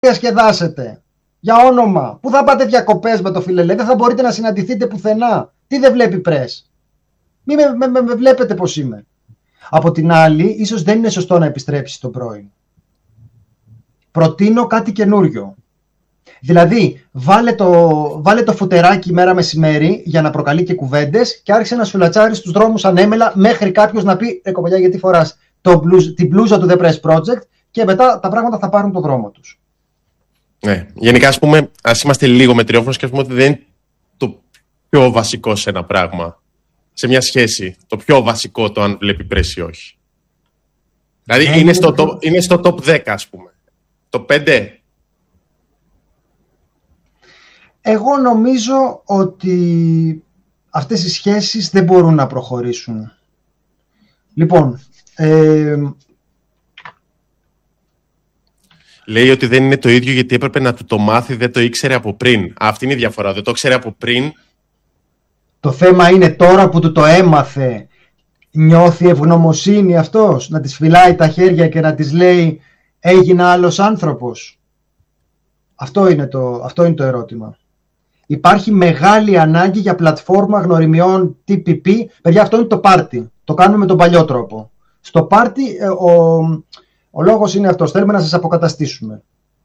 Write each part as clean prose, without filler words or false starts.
διασκεδάσετε? Για όνομα. Πού θα πάτε διακοπές με το Φιλελέ? Δεν θα μπορείτε να συναντηθείτε πουθενά. Τι δεν βλέπει πρες? Μην με βλέπετε πως είμαι. Από την άλλη, ίσως δεν είναι σωστό να επιστρέψει στον πρώην. Προτείνω κάτι καινούριο. Δηλαδή, βάλε το φουτεράκι μέρα μεσημέρι για να προκαλεί και κουβέντες και άρχισε να σουλατσάρει στους δρόμους ανέμελα μέχρι κάποιος να πει «Ρε κοπελιά, γιατί φοράς την μπλούζα του The Press Project?» και μετά τα πράγματα θα πάρουν το δρόμο τους. Ναι. Γενικά, ας είμαστε λίγο μετριόφρονες και ας πούμε ότι δεν είναι το πιο βασικό σε ένα πράγμα. Σε μια σχέση, το πιο βασικό το αν βλέπει πρες ή όχι. Δηλαδή, είναι στο top 10, ας πούμε. Το 5. Εγώ νομίζω ότι αυτές οι σχέσεις δεν μπορούν να προχωρήσουν. Λοιπόν, λέει ότι δεν είναι το ίδιο γιατί έπρεπε να του το μάθει, δεν το ήξερε από πριν. Αυτή είναι η διαφορά, δεν το ήξερε από πριν. Το θέμα είναι τώρα που του το έμαθε, νιώθει ευγνωμοσύνη αυτός, να της φυλάει τα χέρια και να της λέει έγινα άλλος άνθρωπος? Αυτό είναι το ερώτημα. Υπάρχει μεγάλη ανάγκη για πλατφόρμα γνωριμιών TPP. Παιδιά, αυτό είναι το πάρτι. Το κάνουμε με τον παλιό τρόπο. Στο πάρτι ο λόγος είναι αυτός. Θέλουμε να σας αποκαταστήσουμε.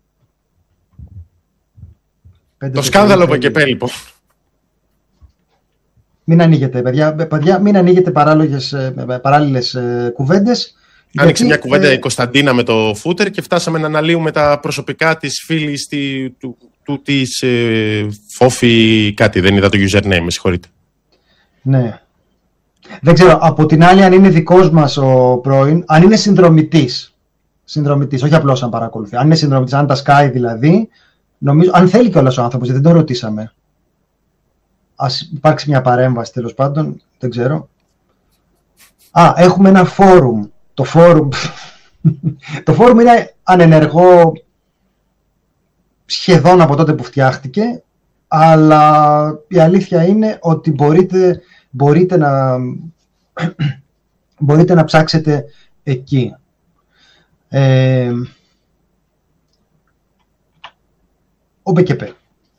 Το σκάνδαλο από εκεί πέρα, λοιπόν. Μην ανοίγετε, παιδιά, μην ανοίγετε παράλληλες κουβέντες. Άνοιξε μια κουβέντα η Κωνσταντίνα με το φούτερ και φτάσαμε να αναλύουμε τα προσωπικά της φίλης της Φόφη κάτι. Δεν είδα το username, με συγχωρείτε. Ναι. Δεν ξέρω, από την άλλη αν είναι δικός μας ο πρώην, αν είναι συνδρομητής, όχι απλώς αν παρακολουθεί, αν είναι συνδρομητής, αν τα σκάει δηλαδή, νομίζω, αν θέλει κιόλας ο άνθρωπος, γιατί δεν το ρωτήσαμε. Ας υπάρξει μια παρέμβαση τέλος πάντων, δεν ξέρω. Έχουμε ένα φόρουμ. Το φόρουμ είναι ανενεργό σχεδόν από τότε που φτιάχτηκε, αλλά η αλήθεια είναι ότι μπορείτε να ψάξετε εκεί. Ο ΜΚΠ.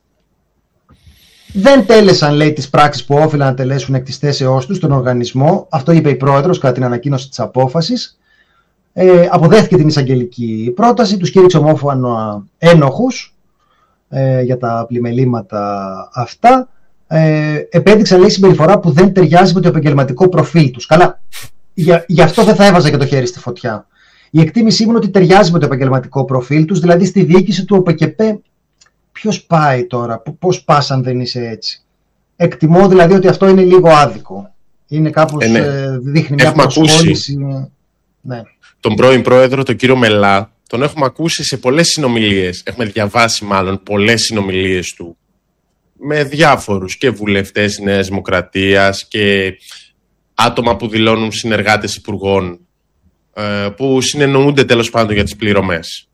Δεν τέλεσαν, λέει, τις πράξεις που όφυλαν να τελέσουν εκ της θέσεώς τους στον οργανισμό. Αυτό είπε η πρόεδρος κατά την ανακοίνωση της απόφασης. Αποδέχθηκε την εισαγγελική πρόταση, τους κήρυξε ομόφωνα ένοχους για τα πλημελήματα αυτά. Επέδειξαν, λέει, συμπεριφορά που δεν ταιριάζει με το επαγγελματικό προφίλ τους. Καλά, γι' αυτό δεν θα έβαζα και το χέρι στη φωτιά. Η εκτίμησή μου είναι ότι ταιριάζει με το επαγγελματικό προφίλ τους, δηλαδή στη διοίκηση του ΟΠΚΠ. Ποιος πάει τώρα, πώς πας αν δεν είσαι έτσι? Εκτιμώ δηλαδή ότι αυτό είναι λίγο άδικο. Είναι κάπως, δείχνει μια προσχώρηση. Ναι. Τον πρώην πρόεδρο, τον κύριο Μελά, τον έχουμε ακούσει σε πολλές συνομιλίες. Έχουμε διαβάσει μάλλον πολλές συνομιλίες του με διάφορους και βουλευτές Νέας Δημοκρατίας και άτομα που δηλώνουν συνεργάτες υπουργών που συνεννοούνται τέλος πάντων για τις πληρωμές.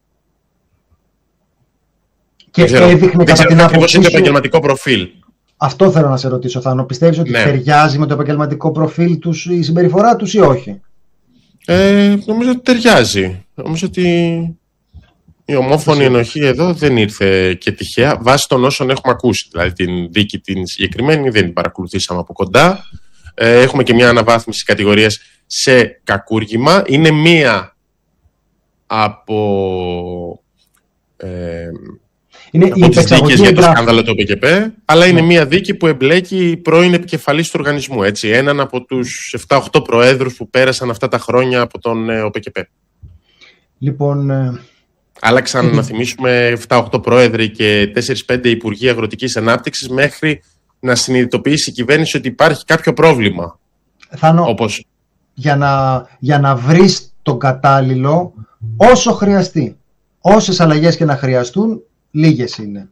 Και έδειχνε κατά την άποψή είναι το επαγγελματικό προφίλ. Αυτό θέλω να σε ρωτήσω, Θάνο. Πιστεύεις ότι ταιριάζει με το επαγγελματικό προφίλ τους η συμπεριφορά τους ή όχι? Νομίζω ότι ταιριάζει. Νομίζω ότι η ομόφωνη ενοχή εδώ δεν ήρθε και τυχαία, βάσει των όσων έχουμε ακούσει. Δηλαδή την δίκη την συγκεκριμένη δεν την παρακολουθήσαμε από κοντά. Έχουμε και μια αναβάθμιση κατηγορίας σε κακούργημα. Είναι μία από τις δίκες για το σκάνδαλο του ΟΠΚΠ, αλλά είναι μία δίκη που εμπλέκει πρώην επικεφαλής του οργανισμού. Έτσι, έναν από τους 7-8 προέδρους που πέρασαν αυτά τα χρόνια από τον ΟΠΚΠ. Λοιπόν, άλλαξαν, να θυμίσουμε, 7-8 πρόεδροι και 4-5 υπουργοί αγροτικής ανάπτυξης μέχρι να συνειδητοποιήσει η κυβέρνηση ότι υπάρχει κάποιο πρόβλημα. Θάνο, όπως για να βρεις τον κατάλληλο, όσο χρειαστεί, όσες αλλαγές και να χρειαστούν, λίγες είναι.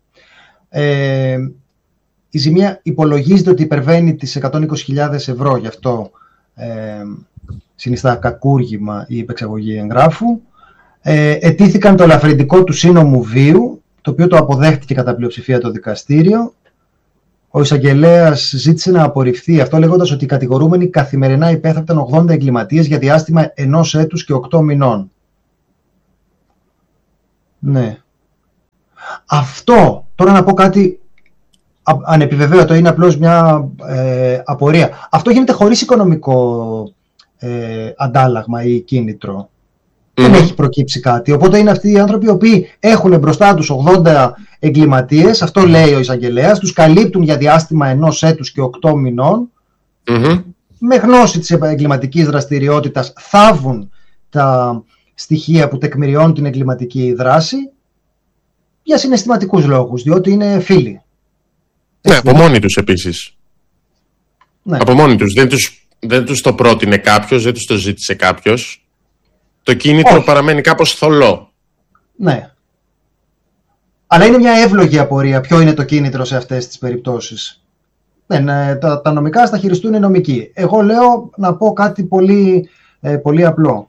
Η ζημία υπολογίζεται ότι υπερβαίνει τις 120.000 ευρώ, γι' αυτό συνιστά κακούργημα η υπεξαγωγή εγγράφου. Ετήθηκαν το ελαφρυντικό του σύνομου βίου, το οποίο το αποδέχτηκε κατά πλειοψηφία το δικαστήριο. Ο εισαγγελέας ζήτησε να απορριφθεί αυτό, λέγοντας ότι οι κατηγορούμενοι καθημερινά υπέθαπταν 80 εγκληματίες για διάστημα 1 έτους και 8 μηνών. Ναι. Αυτό, τώρα να πω κάτι ανεπιβεβαίωτο, είναι απλώς μια απορία. Αυτό γίνεται χωρίς οικονομικό αντάλλαγμα ή κίνητρο. Δεν έχει προκύψει κάτι. Οπότε είναι αυτοί οι άνθρωποι οι οποίοι έχουν μπροστά τους 80 εγκληματίες, αυτό λέει ο εισαγγελέας, τους καλύπτουν για διάστημα 1 έτους και 8 μηνών, με γνώση της εγκληματικής δραστηριότητας θάβουν τα στοιχεία που τεκμηριώνουν την εγκληματική δράση για συναισθηματικούς λόγους, διότι είναι φίλοι. Ναι, από μόνοι τους επίσης. Ναι. Από μόνοι τους. Δεν τους το πρότεινε κάποιος, δεν τους το ζήτησε κάποιος. Το κίνητρο παραμένει κάπως θολό. Ναι. Αλλά είναι μια εύλογη απορία ποιο είναι το κίνητρο σε αυτές τις περιπτώσεις. Τα νομικά στα χειριστούν οι νομικοί. Εγώ λέω να πω κάτι πολύ, πολύ απλό.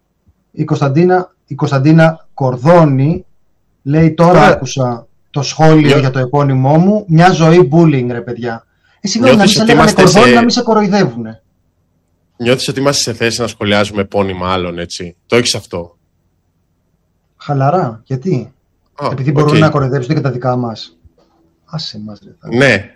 Η Κωνσταντίνα Κορδόνη λέει τώρα άκουσα το σχόλιο για το επώνυμό μου, μια ζωή bullying ρε παιδιά. Συγγνώμη, να μην σε λέγανε Κορδόνη, να μην σε κοροϊδεύουνε. Νιώθεις ότι είμαστε σε θέση να σχολιάζουμε επώνυμα άλλων, έτσι? Το έχεις αυτό? Χαλαρά, γιατί? Επειδή μπορούν να κοροϊδέψουν και τα δικά μας. Άσε μας, ρε. Ναι.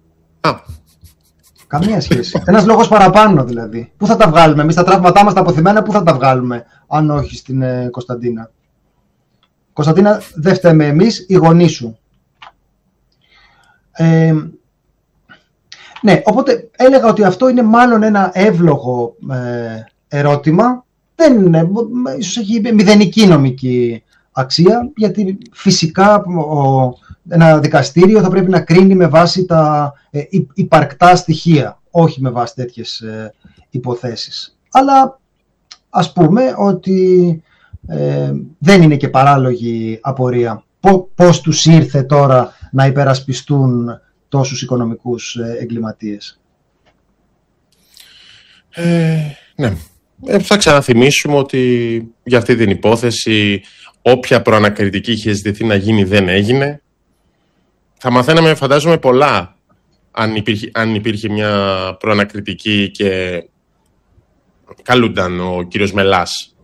Καμία σχέση. Ένας λόγος παραπάνω δηλαδή. Πού θα τα βγάλουμε εμείς τα τραύματά μας τα αποθυμένα, πού θα τα βγάλουμε, αν όχι στην Κωνσταντίνα? Κωνσταντίνα, δεν φταίμε εμείς, οι γονείς σου. Ναι, οπότε έλεγα ότι αυτό είναι μάλλον ένα εύλογο ερώτημα. Δεν είναι, ίσως έχει μηδενική νομική αξία, γιατί φυσικά ένα δικαστήριο θα πρέπει να κρίνει με βάση τα υπαρκτά στοιχεία, όχι με βάση τέτοιες υποθέσεις. Αλλά ας πούμε ότι δεν είναι και παράλογη απορία πώς τους ήρθε τώρα να υπερασπιστούν τόσους οικονομικούς εγκληματίες. Ναι. Θα ξαναθυμίσουμε ότι για αυτή την υπόθεση όποια προανακριτική είχε ζητηθεί να γίνει δεν έγινε. Θα μαθαίναμε, φαντάζομαι, πολλά αν υπήρχε μια προανακριτική και καλούνταν ο κύριος Μελάς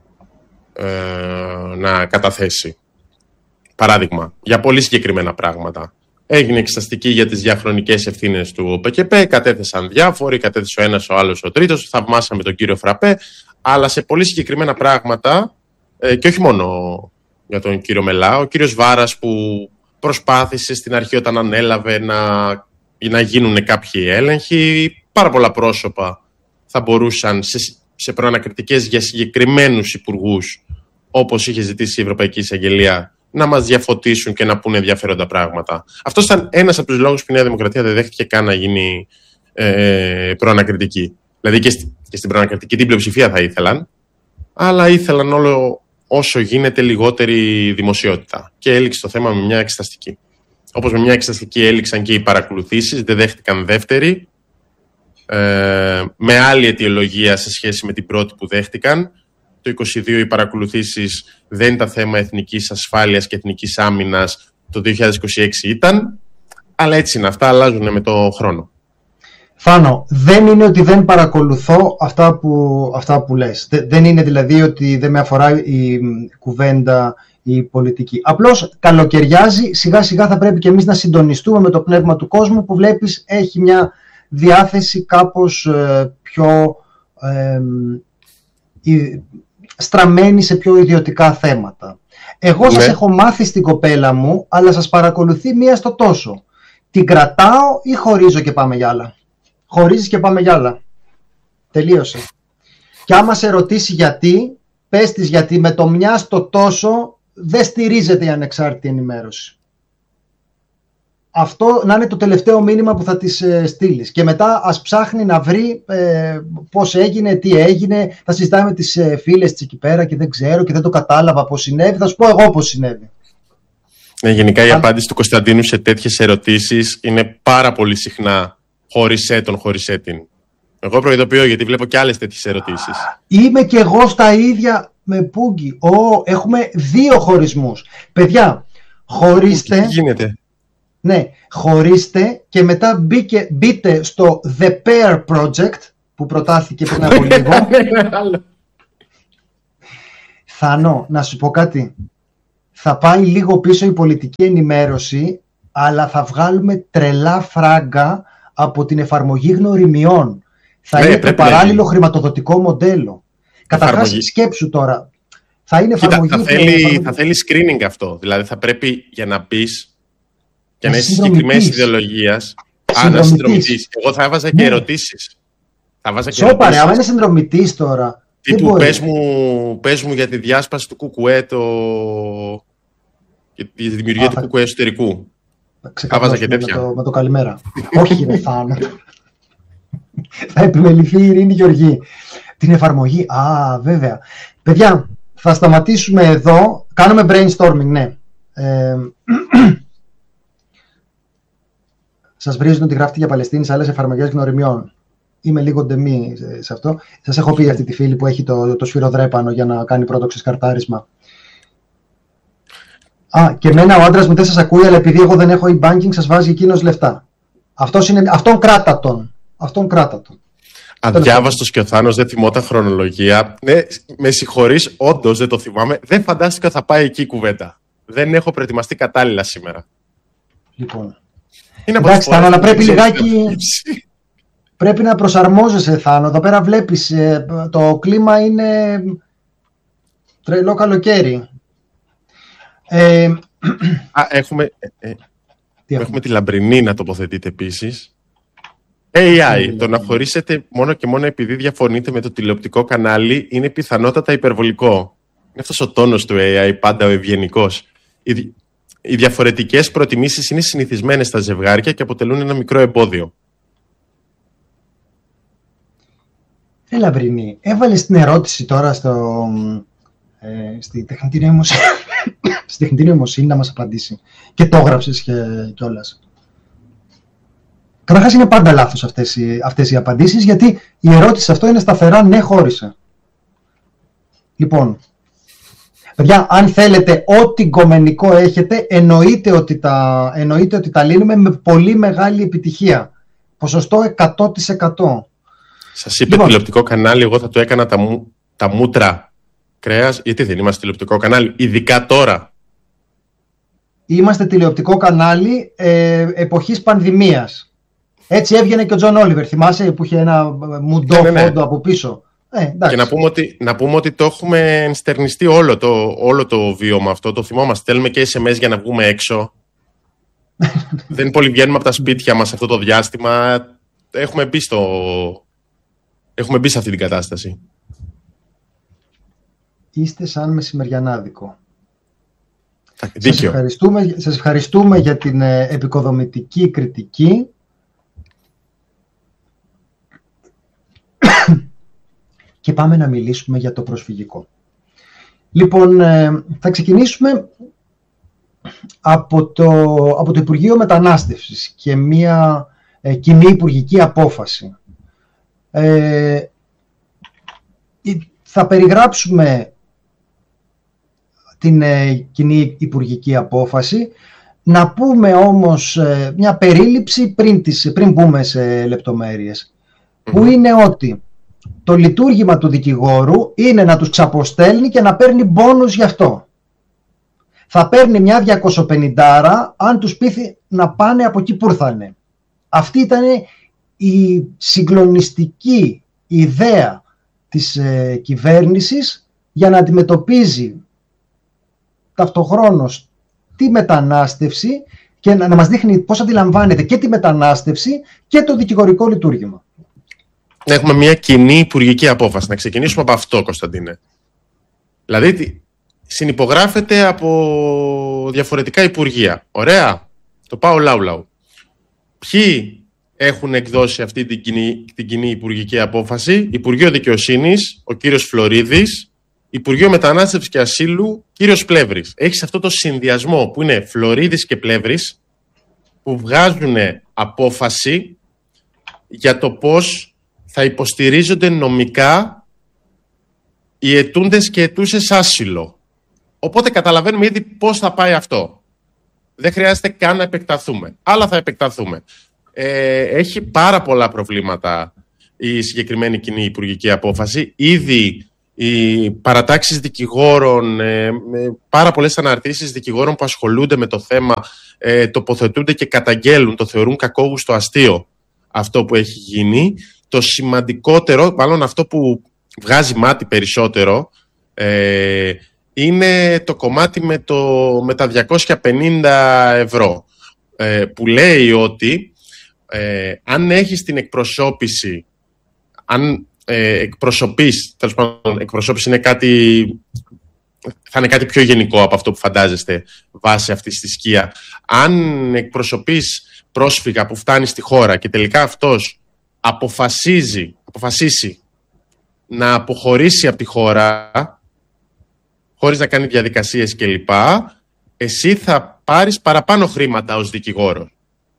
να καταθέσει. Παράδειγμα, για πολύ συγκεκριμένα πράγματα. Έγινε εξεταστική για τις διαχρονικές ευθύνες του ΠΚΠ, κατέθεσαν διάφοροι, κατέθεσε ο ένας, ο άλλος, ο τρίτος, θαυμάσαμε τον κύριο Φραπέ, αλλά σε πολύ συγκεκριμένα πράγματα, και όχι μόνο για τον κύριο Μελά, ο κύριος Βάρας που προσπάθησε στην αρχή όταν ανέλαβε να γίνουν κάποιοι έλεγχοι, πάρα πολλά πρόσωπα θα μπορούσαν σε προανακριτικές για συγκεκριμένους υπουργούς, όπως είχε ζητήσει η Ευρωπαϊκή Εισαγγελία, να μας διαφωτίσουν και να πούνε ενδιαφέροντα πράγματα. Αυτό ήταν ένας από τους λόγους που η Νέα Δημοκρατία δεν δέχτηκε καν να γίνει προανακριτική. Δηλαδή και στην προανακριτική την πλειοψηφία θα ήθελαν, αλλά ήθελαν όλο όσο γίνεται λιγότερη δημοσιότητα. Και έληξε το θέμα με μια εξεταστική. Όπως με μια εξεταστική έληξαν και οι παρακολουθήσεις, δεν δέχτηκαν δεύτερη, με άλλη αιτιολογία σε σχέση με την πρώτη που δέχτηκαν. Το 2022 οι παρακολουθήσεις δεν ήταν θέμα εθνικής ασφάλειας και εθνικής άμυνας, το 2026 ήταν, αλλά έτσι είναι, αυτά αλλάζουν με το χρόνο. Θάνο, δεν είναι ότι δεν παρακολουθώ αυτά που λες. Δεν είναι δηλαδή ότι δεν με αφορά η κουβέντα, η πολιτική. Απλώς καλοκαιριάζει, σιγά σιγά θα πρέπει και εμείς να συντονιστούμε με το πνεύμα του κόσμου που βλέπεις έχει μια διάθεση κάπως πιο στραμμένη σε πιο ιδιωτικά θέματα. Εγώ σας έχω μάθει στην κοπέλα μου, αλλά σας παρακολουθεί μία στο τόσο. Την κρατάω ή χωρίζω και πάμε για άλλα? Χωρίζεις και πάμε για άλλα. Τελείωσε. Και άμα σε ρωτήσει γιατί, πες της γιατί με το μια στο τόσο δεν στηρίζεται η ανεξάρτητη ενημέρωση. Αυτό να είναι το τελευταίο μήνυμα που θα της στείλεις. Και μετά ας ψάχνει να βρει πώς έγινε, τι έγινε. Θα συζητάμε με τις φίλες της εκεί πέρα και δεν ξέρω και δεν το κατάλαβα πώς συνέβη. Θα σου πω εγώ πώς συνέβη. Γενικά η απάντηση του Κωνσταντίνου σε τέτοιες ερωτήσεις είναι πάρα πολύ συχνά χώρισέ τον, χώρισέ την. Εγώ προειδοποιώ γιατί βλέπω και άλλες τέτοιες ερωτήσεις. Είμαι και εγώ στα ίδια με Πούγκη. Έχουμε 2 χωρισμούς. Παιδιά, χωρίστε. Τι γίνεται? Ναι, χωρίστε και μετά μπείτε στο The Pair Project που προτάθηκε πριν από λίγο. Θάνο, να σου πω κάτι. θα πάει λίγο πίσω η πολιτική ενημέρωση, αλλά θα βγάλουμε τρελά φράγκα από την εφαρμογή γνωριμιών. Θα είναι το παράλληλο χρηματοδοτικό μοντέλο. Καταρχάς, σκέψου τώρα. Θα είναι εφαρμογή. Θα θέλει screening αυτό. Δηλαδή θα πρέπει για να πεις και να είσαι συγκεκριμένη ιδεολογία. Να συνδρομητής. Εγώ θα έβαζα και ερωτήσεις. Σώπα, άμα είναι συνδρομητής τώρα. Τι του πες μου για τη διάσπαση του ΚΚΕ, για τη δημιουργία του ΚΚΕ εσωτερικού. Θα βάζα και τέτοια. Με το καλημέρα. Όχι, ρε θάνατο. Θα επιμεληθεί η Ειρήνη Γεωργή. Την εφαρμογή. Βέβαια. Παιδιά, θα σταματήσουμε εδώ. Κάνουμε brainstorming, ναι. Σας βρίζουν ότι γράφετε για Παλαιστίνη σε άλλες εφαρμογές γνωριμιών. Είμαι λίγο ντεμή σε αυτό. Σας έχω πει αυτή τη φίλη που έχει το σφυροδρέπανο για να κάνει πρώτο ξεσκαρτάρισμα. Και εμένα ο άντρας μου δεν σας ακούει, αλλά επειδή εγώ δεν έχω e-banking, σας βάζει εκείνος λεφτά. Αυτόν κράτατον. Αδιάβαστος και ο Θάνος δεν θυμόταν χρονολογία. Ναι, με συγχωρείς, όντως δεν το θυμάμαι. Δεν φαντάστηκα θα πάει εκεί η κουβέντα. Δεν έχω προετοιμαστεί κατάλληλα σήμερα. Λοιπόν. Εντάξει, Θάνο, αλλά πρέπει λιγάκι. Πρέπει να προσαρμόζεσαι, Θάνο. Εδώ πέρα βλέπεις, το κλίμα είναι τρελό καλοκαίρι. Έχουμε τη Λαμπρινή να τοποθετείτε επίσης. AI, το να χωρίσετε μόνο και μόνο επειδή διαφωνείτε με το τηλεοπτικό κανάλι είναι πιθανότατα υπερβολικό. Είναι αυτός ο τόνος του AI, πάντα ο ευγενικός. Οι διαφορετικές προτιμήσεις είναι συνηθισμένες στα ζευγάρια και αποτελούν ένα μικρό εμπόδιο. Λαμπρινή, έβαλες την ερώτηση τώρα στη τεχνητή νοημοσύνη να μας απαντήσει. Και το έγραψες κιόλας. Καταρχάς είναι πάντα λάθος αυτές οι απαντήσεις, γιατί η ερώτηση σε αυτό είναι σταθερά ναι, χώρισε. Λοιπόν, παιδιά, αν θέλετε ό,τι γκομενικό έχετε, εννοείται ότι τα λύνουμε με πολύ μεγάλη επιτυχία. Ποσοστό 100%. Σας είπε τηλεοπτικό κανάλι, εγώ θα το έκανα τα μούτρα κρέας, γιατί δεν είμαστε τηλεοπτικό κανάλι, ειδικά τώρα. Είμαστε τηλεοπτικό κανάλι εποχής πανδημίας. Έτσι έβγαινε και ο Τζον Όλιβερ, θυμάσαι, που είχε ένα μουντό φόντο από πίσω. Και να πούμε ότι το έχουμε ενστερνιστεί όλο το βίωμα αυτό, το θυμόμαστε. Στέλνουμε και SMS για να βγούμε έξω. Δεν πολύ βγαίνουμε από τα σπίτια μας αυτό το διάστημα. Έχουμε μπει σε αυτή την κατάσταση. Είστε σαν μεσημεριανάδικο. Δίκιο. Σας ευχαριστούμε για την επικοδομητική κριτική. Και πάμε να μιλήσουμε για το προσφυγικό. Λοιπόν, θα ξεκινήσουμε από το Υπουργείο Μετανάστευσης και μια κοινή υπουργική απόφαση. Θα περιγράψουμε την κοινή υπουργική απόφαση, να πούμε όμως μια περίληψη πριν μπούμε σε λεπτομέρειες, που είναι ότι το λειτουργήμα του δικηγόρου είναι να τους ξαποστέλνει και να παίρνει μπόνους γι' αυτό. Θα παίρνει μια 250 αν τους πείθει να πάνε από εκεί που ήρθανε. Αυτή ήταν η συγκλονιστική ιδέα της κυβέρνησης για να αντιμετωπίζει ταυτοχρόνως τη μετανάστευση και να μας δείχνει πώς αντιλαμβάνεται και τη μετανάστευση και το δικηγορικό λειτουργήμα. Έχουμε μια κοινή υπουργική απόφαση. Να ξεκινήσουμε από αυτό, Κωνσταντίνε. Δηλαδή, συνυπογράφεται από διαφορετικά υπουργεία. Ωραία. Το πάω λαού. Ποιοι έχουν εκδώσει αυτή την κοινή υπουργική απόφαση? Υπουργείο Δικαιοσύνης, ο κύριος Φλωρίδης, Υπουργείο Μετανάστευσης και Ασύλου, κύριος Πλεύρης. Έχεις αυτό το συνδυασμό που είναι Φλωρίδης και Πλεύρης, που βγάζουν απόφαση για το πώς θα υποστηρίζονται νομικά οι αιτούντες και αιτούσες άσυλο. Οπότε καταλαβαίνουμε ήδη πώς θα πάει αυτό. Δεν χρειάζεται καν να επεκταθούμε. Αλλά θα επεκταθούμε. Έχει πάρα πολλά προβλήματα η συγκεκριμένη κοινή υπουργική απόφαση. Ήδη οι παρατάξεις δικηγόρων, πάρα πολλές αναρτήσεις δικηγόρων που ασχολούνται με το θέμα, τοποθετούνται και καταγγέλουν, το θεωρούν κακόγουστο αστείο αυτό που έχει γίνει. Το σημαντικότερο, μάλλον αυτό που βγάζει μάτι περισσότερο, είναι το κομμάτι με τα 250 ευρώ, που λέει ότι αν έχεις την εκπροσώπηση, αν εκπροσωπείς, τέλος πάντων, εκπροσώπηση είναι θα είναι κάτι πιο γενικό από αυτό που φαντάζεστε βάσει αυτής της σκία. Αν εκπροσωπείς πρόσφυγα που φτάνει στη χώρα και τελικά αυτός αποφασίσει να αποχωρήσει από τη χώρα χωρίς να κάνει διαδικασίες κλπ, εσύ θα πάρεις παραπάνω χρήματα ως δικηγόρο.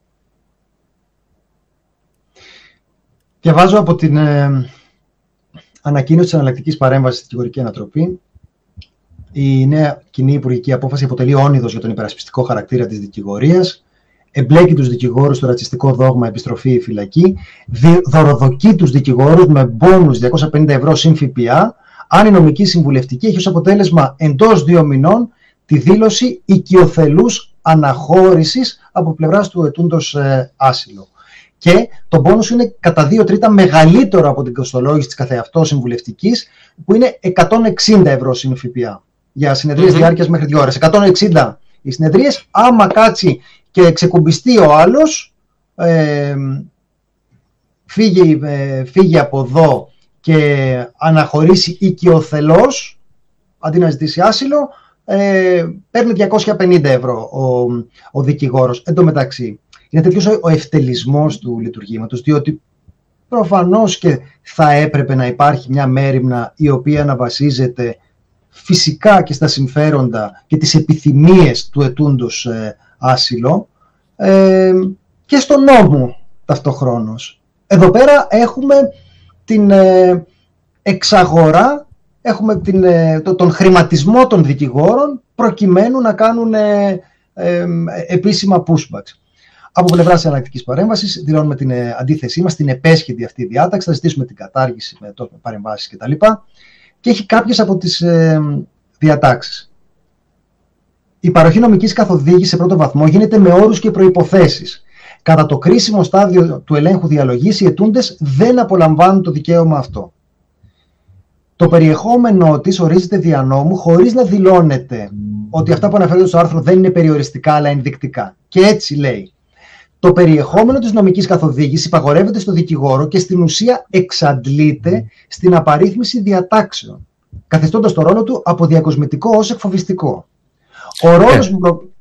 Διαβάζω από την ανακοίνωση της εναλλακτικής παρέμβασης στη δικηγορική ανατροπή. Η νέα κοινή υπουργική απόφαση αποτελεί όνειδος για τον υπερασπιστικό χαρακτήρα της δικηγορίας, εμπλέκει τους δικηγόρους στο ρατσιστικό δόγμα επιστροφή ή φυλακή, δωροδοκεί τους δικηγόρους με μπόνους 250 ευρώ συν ΦΠΑ, αν η νομική συμβουλευτική έχει ως αποτέλεσμα εντός 2 μηνών τη δήλωση οικειοθελούς αναχώρησης από πλευράς του αιτούντος άσυλο. Και το μπόνους είναι κατά 2/3 μεγαλύτερο από την κοστολόγηση της καθεαυτός συμβουλευτικής, που είναι 160 ευρώ συν ΦΠΑ για συνεδρίες διάρκειας μέχρι 2 ώρες. 160 οι συνεδρίες, άμα κάτσει και ξεκουμπιστεί ο άλλος, φύγει από εδώ και αναχωρήσει οικειοθελώς, αντί να ζητήσει άσυλο, παίρνει 250 ευρώ ο δικηγόρος. Εν τω μεταξύ, είναι τέτοιος ο ευτελισμός του λειτουργήματος, διότι προφανώς και θα έπρεπε να υπάρχει μια μέριμνα η οποία να βασίζεται φυσικά και στα συμφέροντα και τις επιθυμίες του αιτούντος άσυλο, και στον νόμο ταυτοχρόνως. Εδώ πέρα έχουμε την εξαγορά, έχουμε τον χρηματισμό των δικηγόρων προκειμένου να κάνουν επίσημα pushbacks. Από πλευράς της εναλλακτικής παρέμβασης δηλώνουμε την αντίθεσή μας στην επέσχεδη αυτή διάταξη, θα ζητήσουμε την κατάργηση με παρεμβάσεις κτλ. Και έχει κάποιες από τις διατάξεις. Η παροχή νομικής καθοδήγησης σε πρώτο βαθμό γίνεται με όρους και προϋποθέσεις. Κατά το κρίσιμο στάδιο του ελέγχου διαλογής, οι αιτούντες δεν απολαμβάνουν το δικαίωμα αυτό. Το περιεχόμενό της ορίζεται δια νόμου, χωρίς να δηλώνεται ότι αυτά που αναφέρονται στο άρθρο δεν είναι περιοριστικά αλλά ενδεικτικά. Και έτσι λέει: το περιεχόμενο της νομικής καθοδήγησης υπαγορεύεται στο δικηγόρο και στην ουσία εξαντλείται στην απαρίθμηση διατάξεων, καθιστώντας το ρόλο του από διακοσμητικό ως εκφοβιστικό. Ο ρόλος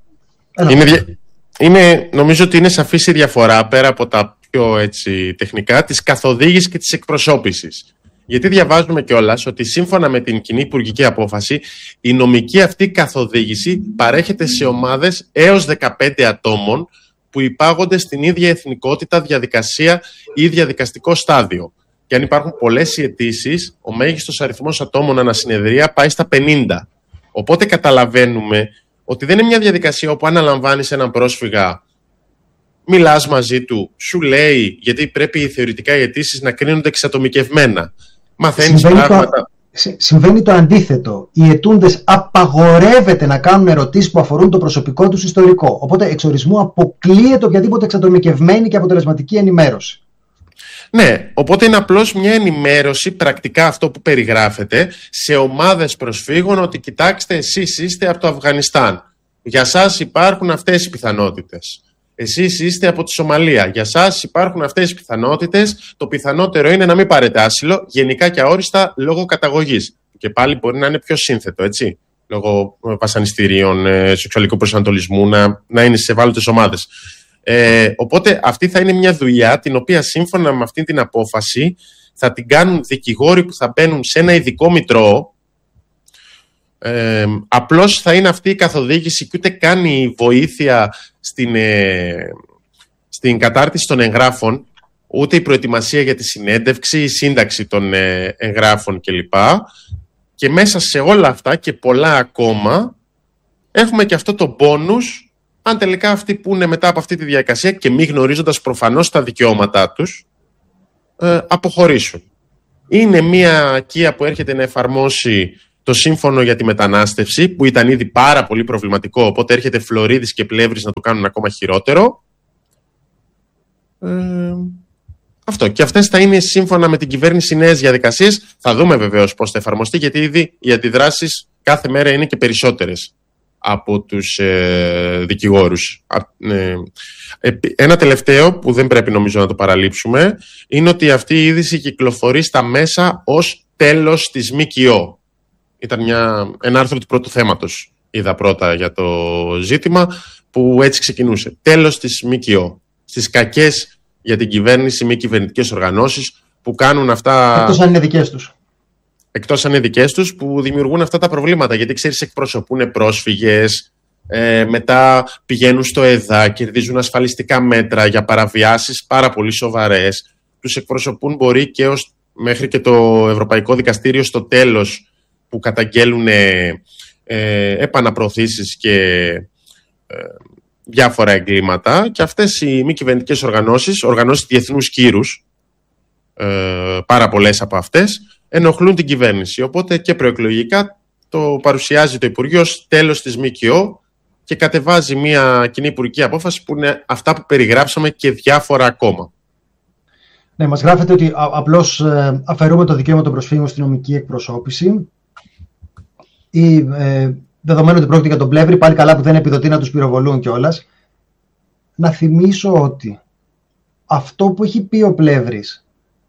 νομίζω ότι είναι σαφής η διαφορά, πέρα από τα πιο τεχνικά, της καθοδήγησης και της εκπροσώπησης. Γιατί διαβάζουμε κιόλας ότι σύμφωνα με την κοινή υπουργική απόφαση, η νομική αυτή καθοδήγηση παρέχεται σε ομάδες έως 15 ατόμων που υπάγονται στην ίδια εθνικότητα, διαδικασία ή διαδικαστικό στάδιο. Και αν υπάρχουν πολλές αιτήσεις, ο μέγιστος αριθμός ατόμων ανά συνεδρία πάει στα 50. Οπότε καταλαβαίνουμε ότι δεν είναι μια διαδικασία όπου αναλαμβάνεις έναν πρόσφυγα, μιλάς μαζί του, σου λέει, γιατί πρέπει θεωρητικά οι αιτήσεις να κρίνονται εξατομικευμένα. Μαθαίνεις πράγματα. Συμβαίνει το αντίθετο. Οι αιτούντες απαγορεύεται να κάνουν ερωτήσεις που αφορούν το προσωπικό τους ιστορικό. Οπότε εξ ορισμού αποκλείεται οποιαδήποτε εξατομικευμένη και αποτελεσματική ενημέρωση. Ναι, οπότε είναι απλώς μια ενημέρωση, πρακτικά αυτό που περιγράφεται, σε ομάδες προσφύγων, ότι κοιτάξτε, εσείς είστε από το Αφγανιστάν. Για σας υπάρχουν αυτές οι πιθανότητες. Εσείς είστε από τη Σομαλία. Για σας υπάρχουν αυτές οι πιθανότητες. Το πιθανότερο είναι να μην πάρετε άσυλο, γενικά και αόριστα, λόγω καταγωγής. Και πάλι μπορεί να είναι πιο σύνθετο, έτσι. Λόγω βασανιστήριων, σεξουαλικού προσανατολισμού, να είναι σε ευάλωτες ομάδες. Οπότε αυτή θα είναι μια δουλειά την οποία σύμφωνα με αυτή την απόφαση θα την κάνουν δικηγόροι που θα μπαίνουν σε ένα ειδικό μητρό. Απλώς θα είναι αυτή η καθοδήγηση και ούτε καν η βοήθεια στην κατάρτιση των εγγράφων, ούτε η προετοιμασία για τη συνέντευξη, η σύνταξη των εγγράφων κλπ. Και μέσα σε όλα αυτά και πολλά ακόμα έχουμε και αυτό το μπόνους, αν τελικά αυτοί που είναι μετά από αυτή τη διαδικασία και μη γνωρίζοντας προφανώς τα δικαιώματά τους, αποχωρήσουν. Είναι μια οικία που έρχεται να εφαρμόσει το σύμφωνο για τη μετανάστευση, που ήταν ήδη πάρα πολύ προβληματικό, οπότε έρχεται Φλωρίδης και Πλεύρης να το κάνουν ακόμα χειρότερο. Αυτό. Και αυτές θα είναι σύμφωνα με την κυβέρνηση νέες διαδικασίες. Θα δούμε βεβαίως πώς θα εφαρμοστεί, γιατί ήδη οι αντιδράσεις κάθε μέρα είναι και περισσότερες από τους δικηγόρους. Ένα τελευταίο που δεν πρέπει νομίζω να το παραλείψουμε είναι ότι αυτή η είδηση κυκλοφορεί στα μέσα ως τέλος της ΜΚΟ. Ήταν ένα άρθρο του πρώτου θέματος, είδα πρώτα για το ζήτημα, που έτσι ξεκινούσε. Τέλος της ΜΚΟ. Στις κακές για την κυβέρνηση μη κυβερνητικές οργανώσεις που κάνουν αυτά. Εκτός αν είναι δικές τους. Εκτός αν είναι δικές τους, που δημιουργούν αυτά τα προβλήματα. Γιατί ξέρεις, εκπροσωπούν πρόσφυγες, μετά πηγαίνουν στο ΕΔΑ, κερδίζουν ασφαλιστικά μέτρα για παραβιάσεις πάρα πολύ σοβαρές. Τους εκπροσωπούν μπορεί και μέχρι και το Ευρωπαϊκό Δικαστήριο στο τέλος, που καταγγέλουν επαναπροωθήσεις και διάφορα εγκλήματα, και αυτές οι μη κυβερνητικές οργανώσεις διεθνούς κύρους, πάρα πολλές από αυτές, ενοχλούν την κυβέρνηση. Οπότε και προεκλογικά το παρουσιάζει το Υπουργείο ως τέλος της ΜΚΟ και κατεβάζει μια κοινή υπουργική απόφαση που είναι αυτά που περιγράψαμε και διάφορα ακόμα. Ναι, μας γράφεται ότι απλώς αφαιρούμε το δικαίωμα των προσφύγων στην νομική εκπροσώπηση, ή δεδομένου ότι πρόκειται για τον Πλεύρη, πάλι καλά που δεν επιδοτεί να τους πυροβολούν κιόλας. Να θυμίσω ότι αυτό που έχει πει ο Πλεύρης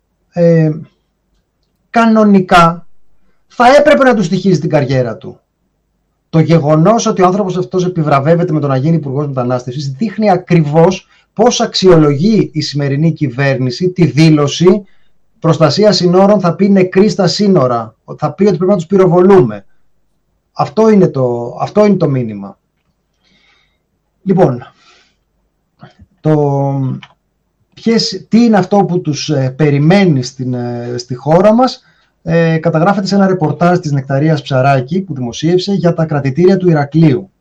κανονικά θα έπρεπε να του στοιχίζει την καριέρα του. Το γεγονός ότι ο άνθρωπος αυτός επιβραβεύεται με το να γίνει υπουργός μετανάστευσης δείχνει ακριβώς πώς αξιολογεί η σημερινή κυβέρνηση τη δήλωση προστασία συνόρων, θα πει νεκροί στα σύνορα, θα πει ότι πρέπει να τους πυροβολούμε. Αυτό είναι το μήνυμα. Λοιπόν, τι είναι αυτό που τους περιμένει στη χώρα μας, καταγράφεται σε ένα ρεπορτάζ της Νεκταρίας Ψαράκη που δημοσίευσε για τα κρατητήρια του Ηρακλείου.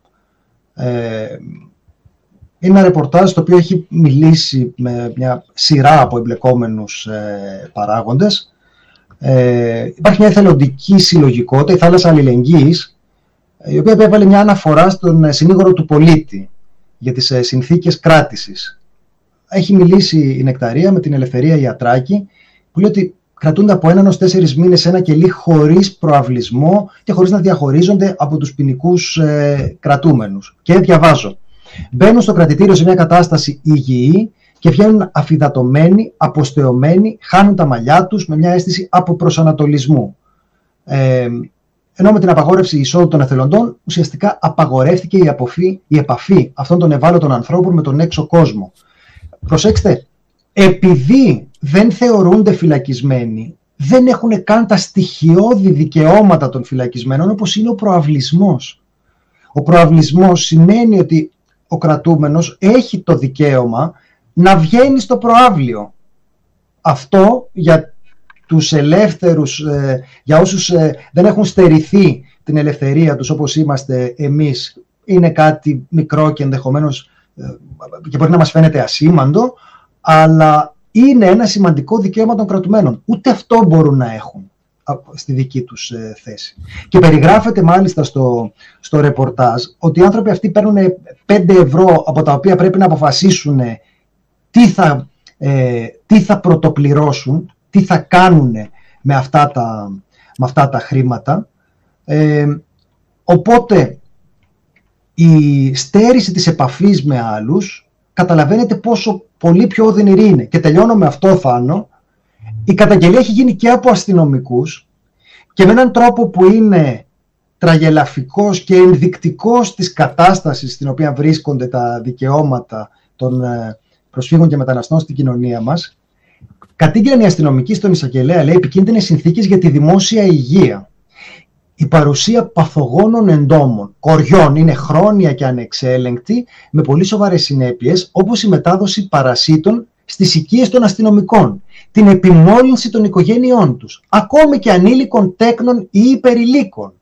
Είναι ένα ρεπορτάζ το οποίο έχει μιλήσει με μια σειρά από εμπλεκόμενους παράγοντες. Υπάρχει μια εθελοντική συλλογικότητα, η Θάλασσα Αλληλεγγύης, η οποία έβαλε μια αναφορά στον συνήγορο του πολίτη για τις συνθήκες κράτησης. Έχει μιλήσει η Νεκταρία με την Ελευθερία Ιατράκη, που λέει ότι κρατούνται από 1 έως 4 μήνες σε ένα κελί χωρίς προαυλισμό και χωρίς να διαχωρίζονται από τους ποινικούς κρατούμενους. Και διαβάζω: μπαίνουν στο κρατητήριο σε μια κατάσταση υγιή και βγαίνουν αφυδατωμένοι, αποστεωμένοι, χάνουν τα μαλλιά τους με μια αίσθηση αποπροσανατολισμού. Ενώ με την απαγόρευση εισόδου των εθελοντών, ουσιαστικά απαγορεύτηκε η επαφή αυτών των ευάλωτων ανθρώπων με τον έξω κόσμο. Προσέξτε, επειδή δεν θεωρούνται φυλακισμένοι, δεν έχουν καν τα στοιχειώδη δικαιώματα των φυλακισμένων, όπως είναι ο προαυλισμός. Ο προαυλισμός σημαίνει ότι ο κρατούμενος έχει το δικαίωμα να βγαίνει στο προαύλιο. Αυτό για τους ελεύθερους, για όσους δεν έχουν στερηθεί την ελευθερία τους όπως είμαστε εμείς, είναι κάτι μικρό και ενδεχομένως και μπορεί να μας φαίνεται ασήμαντο, αλλά είναι ένα σημαντικό δικαίωμα των κρατουμένων. Ούτε αυτό μπορούν να έχουν στη δική τους θέση. Και περιγράφεται μάλιστα στο ρεπορτάζ ότι οι άνθρωποι αυτοί παίρνουν 5 ευρώ από τα οποία πρέπει να αποφασίσουν τι θα πρωτοπληρώσουν, τι θα κάνουν με αυτά τα χρήματα. Οπότε η στέρηση της επαφής με άλλους καταλαβαίνετε πόσο πολύ πιο οδυνηρή είναι. Και τελειώνω με αυτό, Θάνο. Η καταγγελία έχει γίνει και από αστυνομικούς και με έναν τρόπο που είναι τραγελαφικός και ενδεικτικός της κατάστασης στην οποία βρίσκονται τα δικαιώματα των προσφύγων και μεταναστών στην κοινωνία μας. Κατήγγειλαν οι αστυνομικοί στον εισαγγελέα, λέει, επικίνδυνες συνθήκες για τη δημόσια υγεία. Η παρουσία παθογόνων εντόμων, κοριών, είναι χρόνια και ανεξέλεγκτη, με πολύ σοβαρές συνέπειες, όπως η μετάδοση παρασίτων στις οικίες των αστυνομικών, την επιμόλυνση των οικογένειών τους, ακόμη και ανήλικων τέκνων ή υπερηλίκων.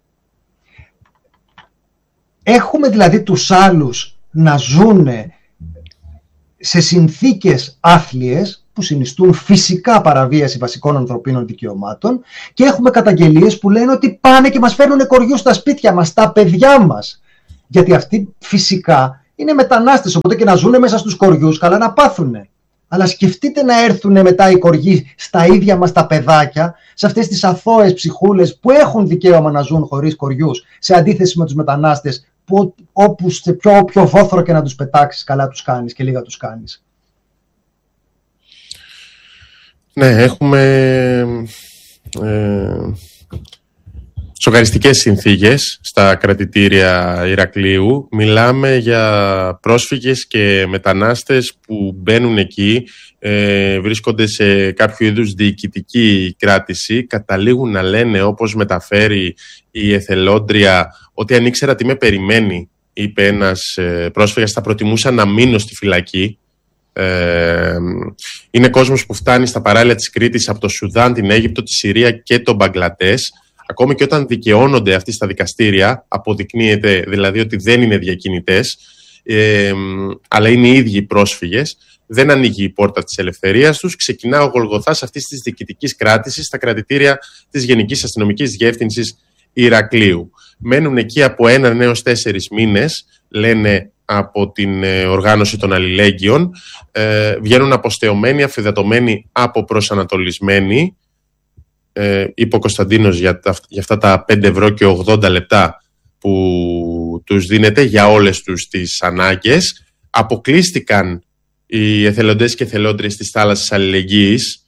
Έχουμε δηλαδή τους άλλους να ζουν σε συνθήκες άθλιες που συνιστούν φυσικά παραβίαση βασικών ανθρωπίνων δικαιωμάτων, και έχουμε καταγγελίες που λένε ότι πάνε και μας φέρνουν κοριούς στα σπίτια μας, τα παιδιά μας. Γιατί αυτοί φυσικά είναι μετανάστες, οπότε και να ζουν μέσα στους κοριούς, καλά να πάθουνε. Αλλά σκεφτείτε να έρθουν μετά οι κοριοί στα ίδια μας τα παιδάκια, σε αυτές τις αθώες ψυχούλες που έχουν δικαίωμα να ζουν χωρίς κοριούς, σε αντίθεση με τους μετανάστες που όπου σε πιο βόθρο και να τους πετάξεις, καλά τους κάνεις και λίγα τους κάνεις. Ναι, έχουμε σοκαριστικές συνθήκες στα κρατητήρια Ηρακλείου. Μιλάμε για πρόσφυγες και μετανάστες που μπαίνουν εκεί, βρίσκονται σε κάποιο είδους διοικητική κράτηση, καταλήγουν να λένε, όπως μεταφέρει η εθελόντρια, ότι αν ήξερα τι με περιμένει, είπε ένας πρόσφυγας, θα προτιμούσα να μείνω στη φυλακή. Είναι κόσμος που φτάνει στα παράλια της Κρήτης από το Σουδάν, την Αίγυπτο, τη Συρία και τον Μπαγκλαντές. Ακόμη και όταν δικαιώνονται αυτοί στα δικαστήρια, αποδεικνύεται δηλαδή ότι δεν είναι διακινητές, αλλά είναι οι ίδιοι πρόσφυγες, δεν ανοίγει η πόρτα της ελευθερίας τους, ξεκινά ο Γολγοθάς αυτής της διοικητικής κράτησης στα κρατητήρια της Γενικής Αστυνομικής Διεύθυνσης Ηρακλείου. Μένουν εκεί από 1 έως 4 μήνες, λένε από την οργάνωση των αλληλέγγυων, βγαίνουν αποστεωμένοι, αφυδατωμένοι, αποπροσανατολισμένοι. Είπε ο Κωνσταντίνος για αυτά τα 5 ευρώ και 80 λεπτά που τους δίνεται για όλες τους τις ανάγκες. Αποκλείστηκαν οι εθελοντές και εθελόντριες της θάλασσας αλληλεγγύης.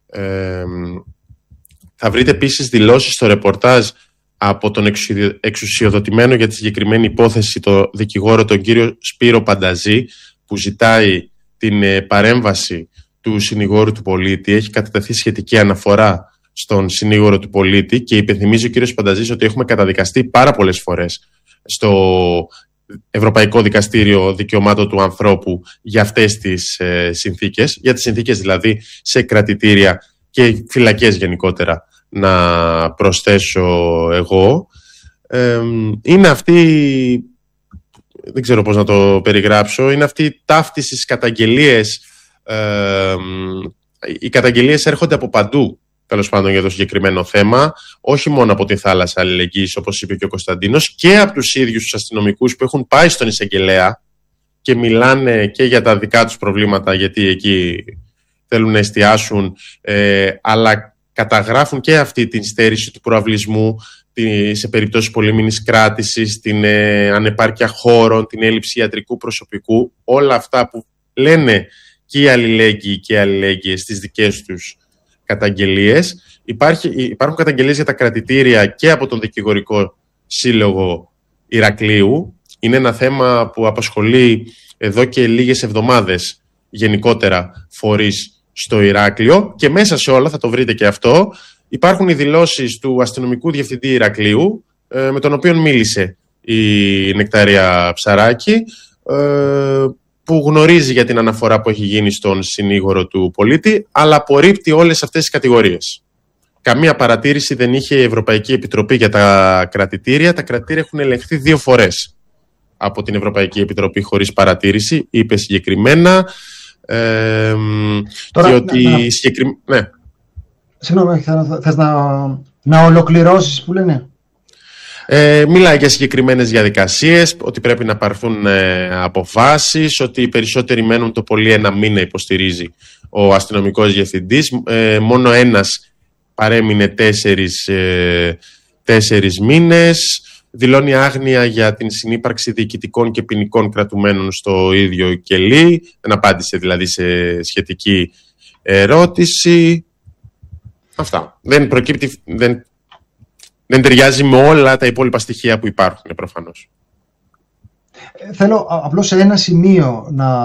Θα βρείτε επίσης δηλώσεις στο ρεπορτάζ από τον εξουσιοδοτημένο για τη συγκεκριμένη υπόθεση, το δικηγόρο τον κύριο Σπύρο Πανταζή, που ζητάει την παρέμβαση του συνηγόρου του πολίτη. Έχει κατατεθεί σχετική αναφορά στον συνήγορο του πολίτη και υπενθυμίζει ο κύριος Πανταζής ότι έχουμε καταδικαστεί πάρα πολλές φορές στο Ευρωπαϊκό Δικαστήριο Δικαιωμάτων του Ανθρώπου για αυτές τις συνθήκες, για τις συνθήκες δηλαδή σε κρατητήρια και φυλακές γενικότερα, να προσθέσω εγώ. Είναι αυτή, δεν ξέρω πώς να το περιγράψω, είναι αυτή η ταύτιση στις καταγγελίες. Οι καταγγελίες έρχονται από παντού, τέλος πάντων, για το συγκεκριμένο θέμα, όχι μόνο από τη θάλασσα αλληλεγγύης, όπως είπε και ο Κωνσταντίνος, και από τους ίδιους τους αστυνομικούς που έχουν πάει στον εισαγγελέα και μιλάνε και για τα δικά τους προβλήματα, γιατί εκεί θέλουν να εστιάσουν, αλλά καταγράφουν και αυτή την στέρηση του προαυλισμού σε περιπτώσεις πολυμήνης κράτησης, την ανεπάρκεια χώρων, την έλλειψη ιατρικού προσωπικού, όλα αυτά που λένε και οι αλληλέγγυοι και οι αλληλέγγυες στις δικές τους καταγγελίες. Υπάρχουν καταγγελίες για τα κρατητήρια και από τον Δικηγορικό Σύλλογο Ηρακλείου. Είναι ένα θέμα που απασχολεί εδώ και λίγες εβδομάδες γενικότερα φορείς στο Ηράκλειο, και μέσα σε όλα, θα το βρείτε και αυτό, υπάρχουν οι δηλώσεις του αστυνομικού διευθυντή Ηρακλείου, με τον οποίο μίλησε η Νεκταρία Ψαράκη, που γνωρίζει για την αναφορά που έχει γίνει στον συνήγορο του πολίτη, αλλά απορρίπτει όλες αυτές τις κατηγορίες. Καμία παρατήρηση δεν είχε η Ευρωπαϊκή Επιτροπή για τα κρατητήρια. Τα κρατητήρια έχουν ελεγχθεί 2 φορές από την Ευρωπαϊκή Επιτροπή χωρίς παρατήρηση, είπε συγκεκριμένα. Τώρα, και ότι ναι. Συγγνώμη, θες να ολοκληρώσεις που λένε. Μιλάει για συγκεκριμένες διαδικασίες, ότι πρέπει να πάρθουν αποφάσεις, ότι οι περισσότεροι μένουν το πολύ 1 μήνα, υποστηρίζει ο αστυνομικός διευθυντής. Μόνο ένας παρέμεινε 4 μήνες. Δηλώνει άγνοια για την συνύπαρξη διοικητικών και ποινικών κρατουμένων στο ίδιο κελί. Δεν απάντησε δηλαδή σε σχετική ερώτηση. Αυτά. Δεν ταιριάζει με όλα τα υπόλοιπα στοιχεία που υπάρχουν, προφανώς. Θέλω απλώς σε ένα σημείο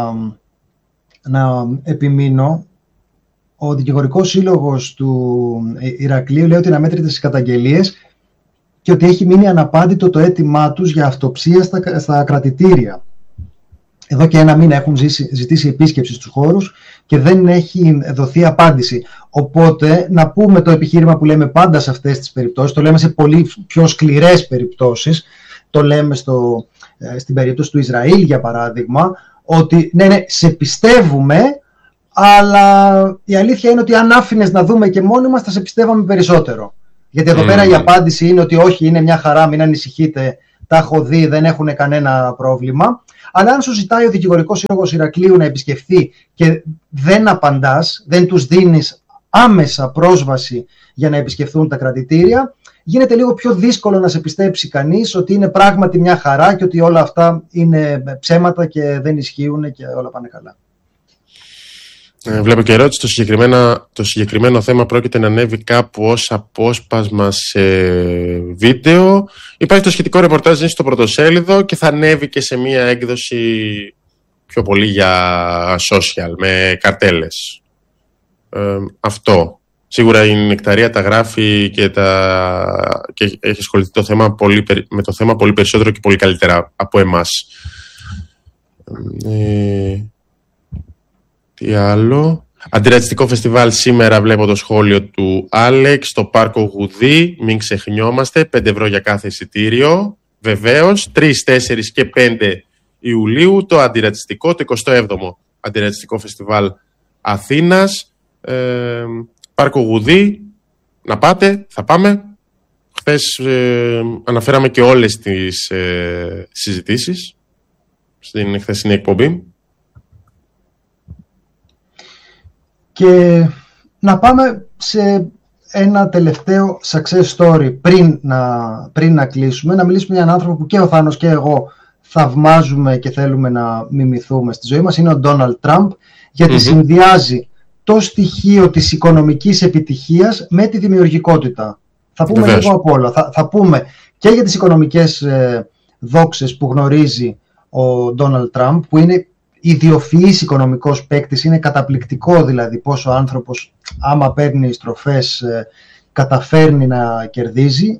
να επιμείνω. Ο Δικηγορικός Σύλλογος του Ηρακλείου λέει ότι είναι αμέτρητες οι καταγγελίες και ότι έχει μείνει αναπάντητο το αίτημά τους για αυτοψία στα κρατητήρια. Εδώ και 1 μήνα έχουν ζητήσει επίσκεψη στους χώρους και δεν έχει δοθεί απάντηση. Οπότε, να πούμε το επιχείρημα που λέμε πάντα σε αυτές τις περιπτώσεις, το λέμε σε πολύ πιο σκληρές περιπτώσεις, το λέμε στην περίπτωση του Ισραήλ, για παράδειγμα, ότι ναι, σε πιστεύουμε, αλλά η αλήθεια είναι ότι αν άφηνες να δούμε και μόνοι μας θα σε πιστεύαμε περισσότερο. Γιατί εδώ πέρα η απάντηση είναι ότι όχι, είναι μια χαρά, μην ανησυχείτε, τα έχω δει, δεν έχουν κανένα πρόβλημα. Αλλά αν σου ζητάει ο Δικηγορικός Σύλλογος Ηρακλείου να επισκεφθεί και δεν απαντάς, δεν τους δίνεις άμεσα πρόσβαση για να επισκεφθούν τα κρατητήρια, γίνεται λίγο πιο δύσκολο να σε πιστέψει κανείς ότι είναι πράγματι μια χαρά και ότι όλα αυτά είναι ψέματα και δεν ισχύουν και όλα πάνε καλά. Βλέπω και ερώτηση, το συγκεκριμένο θέμα πρόκειται να ανέβει κάπου ως απόσπασμα σε βίντεο. Υπάρχει το σχετικό ρεπορτάζ στο πρωτοσέλιδο και θα ανέβει και σε μία έκδοση πιο πολύ για social, με καρτέλες. Αυτό. Σίγουρα η Νεκταρία τα γράφει και έχει ασχοληθεί με το θέμα πολύ περισσότερο και πολύ καλύτερα από εμάς. Τι άλλο? Αντιρατσιστικό φεστιβάλ σήμερα, βλέπω το σχόλιο του Άλεξ, στο Πάρκο Γουδί, μην ξεχνιόμαστε, 5 ευρώ για κάθε εισιτήριο. Βεβαίως, 3, 4 και 5 Ιουλίου το αντιρατσιστικό, το 27ο Αντιρατσιστικό Φεστιβάλ Αθήνας. Πάρκο Γουδί, να πάτε, θα πάμε. Χθες αναφέραμε και όλες τις συζητήσεις στην χθεσινή εκπομπή. Και να πάμε σε ένα τελευταίο success story πριν να κλείσουμε, να μιλήσουμε για έναν άνθρωπο που και ο Θάνος και εγώ θαυμάζουμε και θέλουμε να μιμηθούμε στη ζωή μας. Είναι ο Ντόναλντ Τραμπ, γιατί συνδυάζει το στοιχείο της οικονομικής επιτυχίας με τη δημιουργικότητα. Θα πούμε λίγο από όλα. Θα πούμε και για τις οικονομικές δόξες που γνωρίζει ο Ντόναλντ Τραμπ, που είναι ιδιοφυής οικονομικός παίκτης, είναι καταπληκτικό δηλαδή πόσο ο άνθρωπος άμα παίρνει στροφές καταφέρνει να κερδίζει,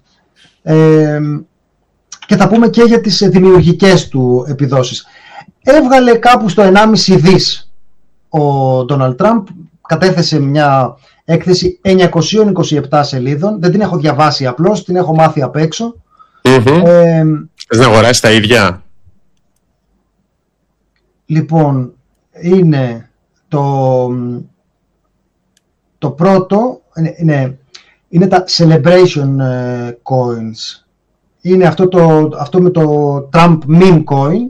και θα πούμε και για τις δημιουργικές του επιδόσεις. Έβγαλε κάπου στο 1,5 δις ο Ντόναλντ Τραμπ, κατέθεσε μια έκθεση 927 σελίδων, δεν την έχω διαβάσει απλώς, την έχω μάθει απ' έξω. Θες να αγοράσεις τα ίδια? Λοιπόν, είναι το πρώτο, είναι τα Celebration Coins. Είναι αυτό με το Trump Meme Coin.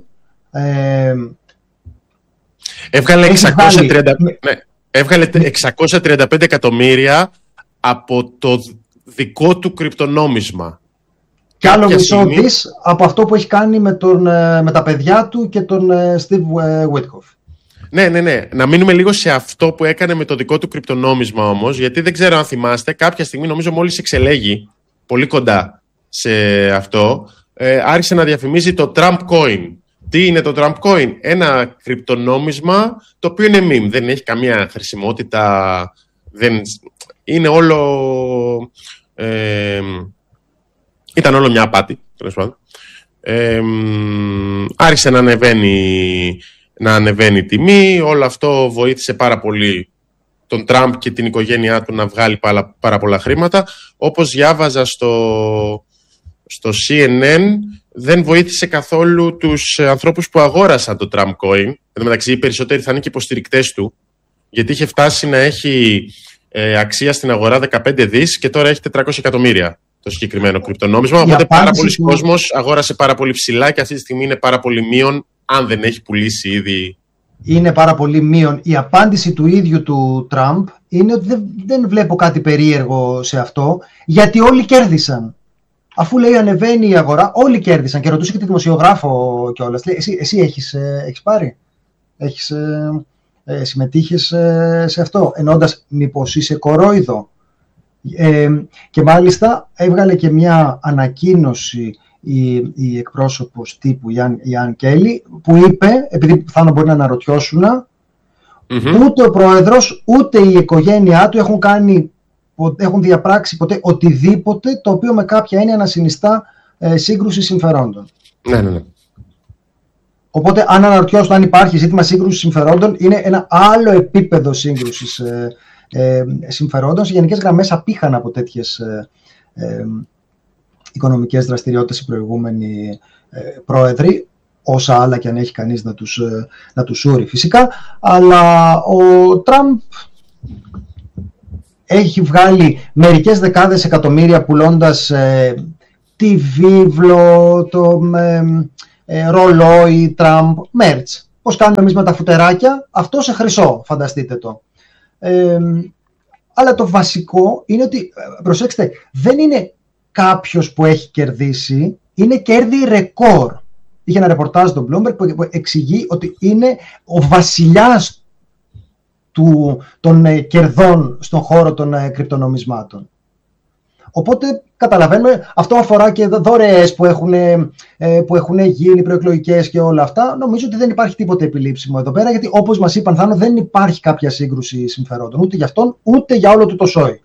Έβγαλε 635 εκατομμύρια από το δικό του κρυπτονόμισμα. Και άλλο μισό δις από αυτό που έχει κάνει με τα παιδιά του και τον Steve Witkoff. Ναι. Να μείνουμε λίγο σε αυτό που έκανε με το δικό του κρυπτονόμισμα όμως, γιατί δεν ξέρω αν θυμάστε, κάποια στιγμή νομίζω μόλις εξελέγει, πολύ κοντά σε αυτό, άρχισε να διαφημίζει το Trump Coin. Τι είναι το Trump Coin? Ένα κρυπτονόμισμα το οποίο είναι meme, δεν έχει καμία χρησιμότητα, είναι όλο... Ήταν όλο μια απάτη, τέλος πάντων. Άρχισε να ανεβαίνει η τιμή. Όλο αυτό βοήθησε πάρα πολύ τον Τραμπ και την οικογένειά του να βγάλει πάρα πολλά χρήματα. Όπως διάβαζα στο CNN, δεν βοήθησε καθόλου τους ανθρώπους που αγόρασαν το Trump Coin. Εν τω μεταξύ, οι περισσότεροι θα είναι και υποστηρικτές του, γιατί είχε φτάσει να έχει αξία στην αγορά 15 δις και τώρα έχει 400 εκατομμύρια. Το συγκεκριμένο κρυπτονόμισμα. Οπότε πάρα πολλοί κόσμος αγόρασε πάρα πολύ ψηλά και αυτή τη στιγμή είναι πάρα πολύ μείον, αν δεν έχει πουλήσει ήδη. Είναι πάρα πολύ μείον. Η απάντηση του ίδιου του Τραμπ είναι ότι δεν βλέπω κάτι περίεργο σε αυτό, γιατί όλοι κέρδισαν. Αφού λέει ανεβαίνει η αγορά, όλοι κέρδισαν. Και ρωτούσε και τη δημοσιογράφο κιόλας. Εσύ έχεις πάρει, συμμετείχες σε αυτό, εννοώντας μήπως είσαι κορόιδο. Και μάλιστα έβγαλε και μια ανακοίνωση η εκπρόσωπος τύπου Ιαν Κέλλη, που είπε, επειδή θα μπορεί να αναρωτιώσουν, ούτε ο πρόεδρος ούτε η οικογένειά του έχουν διαπράξει ποτέ οτιδήποτε το οποίο με κάποια έννοια να συνιστά σύγκρουση συμφερόντων. Ναι. Οπότε αν αναρωτιώσουν αν υπάρχει ζήτημα σύγκρουσης συμφερόντων, είναι ένα άλλο επίπεδο σύγκρουσης συμφερόντων. Σε γενικές γραμμές απήχαν από τέτοιες οικονομικές δραστηριότητες οι προηγούμενοι πρόεδροι. όσα άλλα και αν έχει κανείς να τους σούρει φυσικά, αλλά ο Τραμπ έχει βγάλει μερικές δεκάδες εκατομμύρια πουλώντας τη βίβλο, το ρολόι Τραμπ, merch. Πώς κάνουμε εμείς με τα φουτεράκια, αυτό σε χρυσό, φανταστείτε το. Αλλά το βασικό είναι ότι, προσέξτε, δεν είναι κάποιος που έχει κερδίσει, είναι κέρδη ρεκόρ. Είχε ένα ρεπορτάζ στο Bloomberg που εξηγεί ότι είναι ο βασιλιάς των κερδών στον χώρο των κρυπτονομισμάτων. Οπότε καταλαβαίνουμε, αυτό αφορά και δωρεές που έχουν γίνει, προεκλογικές και όλα αυτά. Νομίζω ότι δεν υπάρχει τίποτε επιλήψιμο εδώ πέρα, γιατί όπως μας είπαν, Θάνο, δεν υπάρχει κάποια σύγκρουση συμφερόντων, ούτε για αυτόν, ούτε για όλο του το σόι.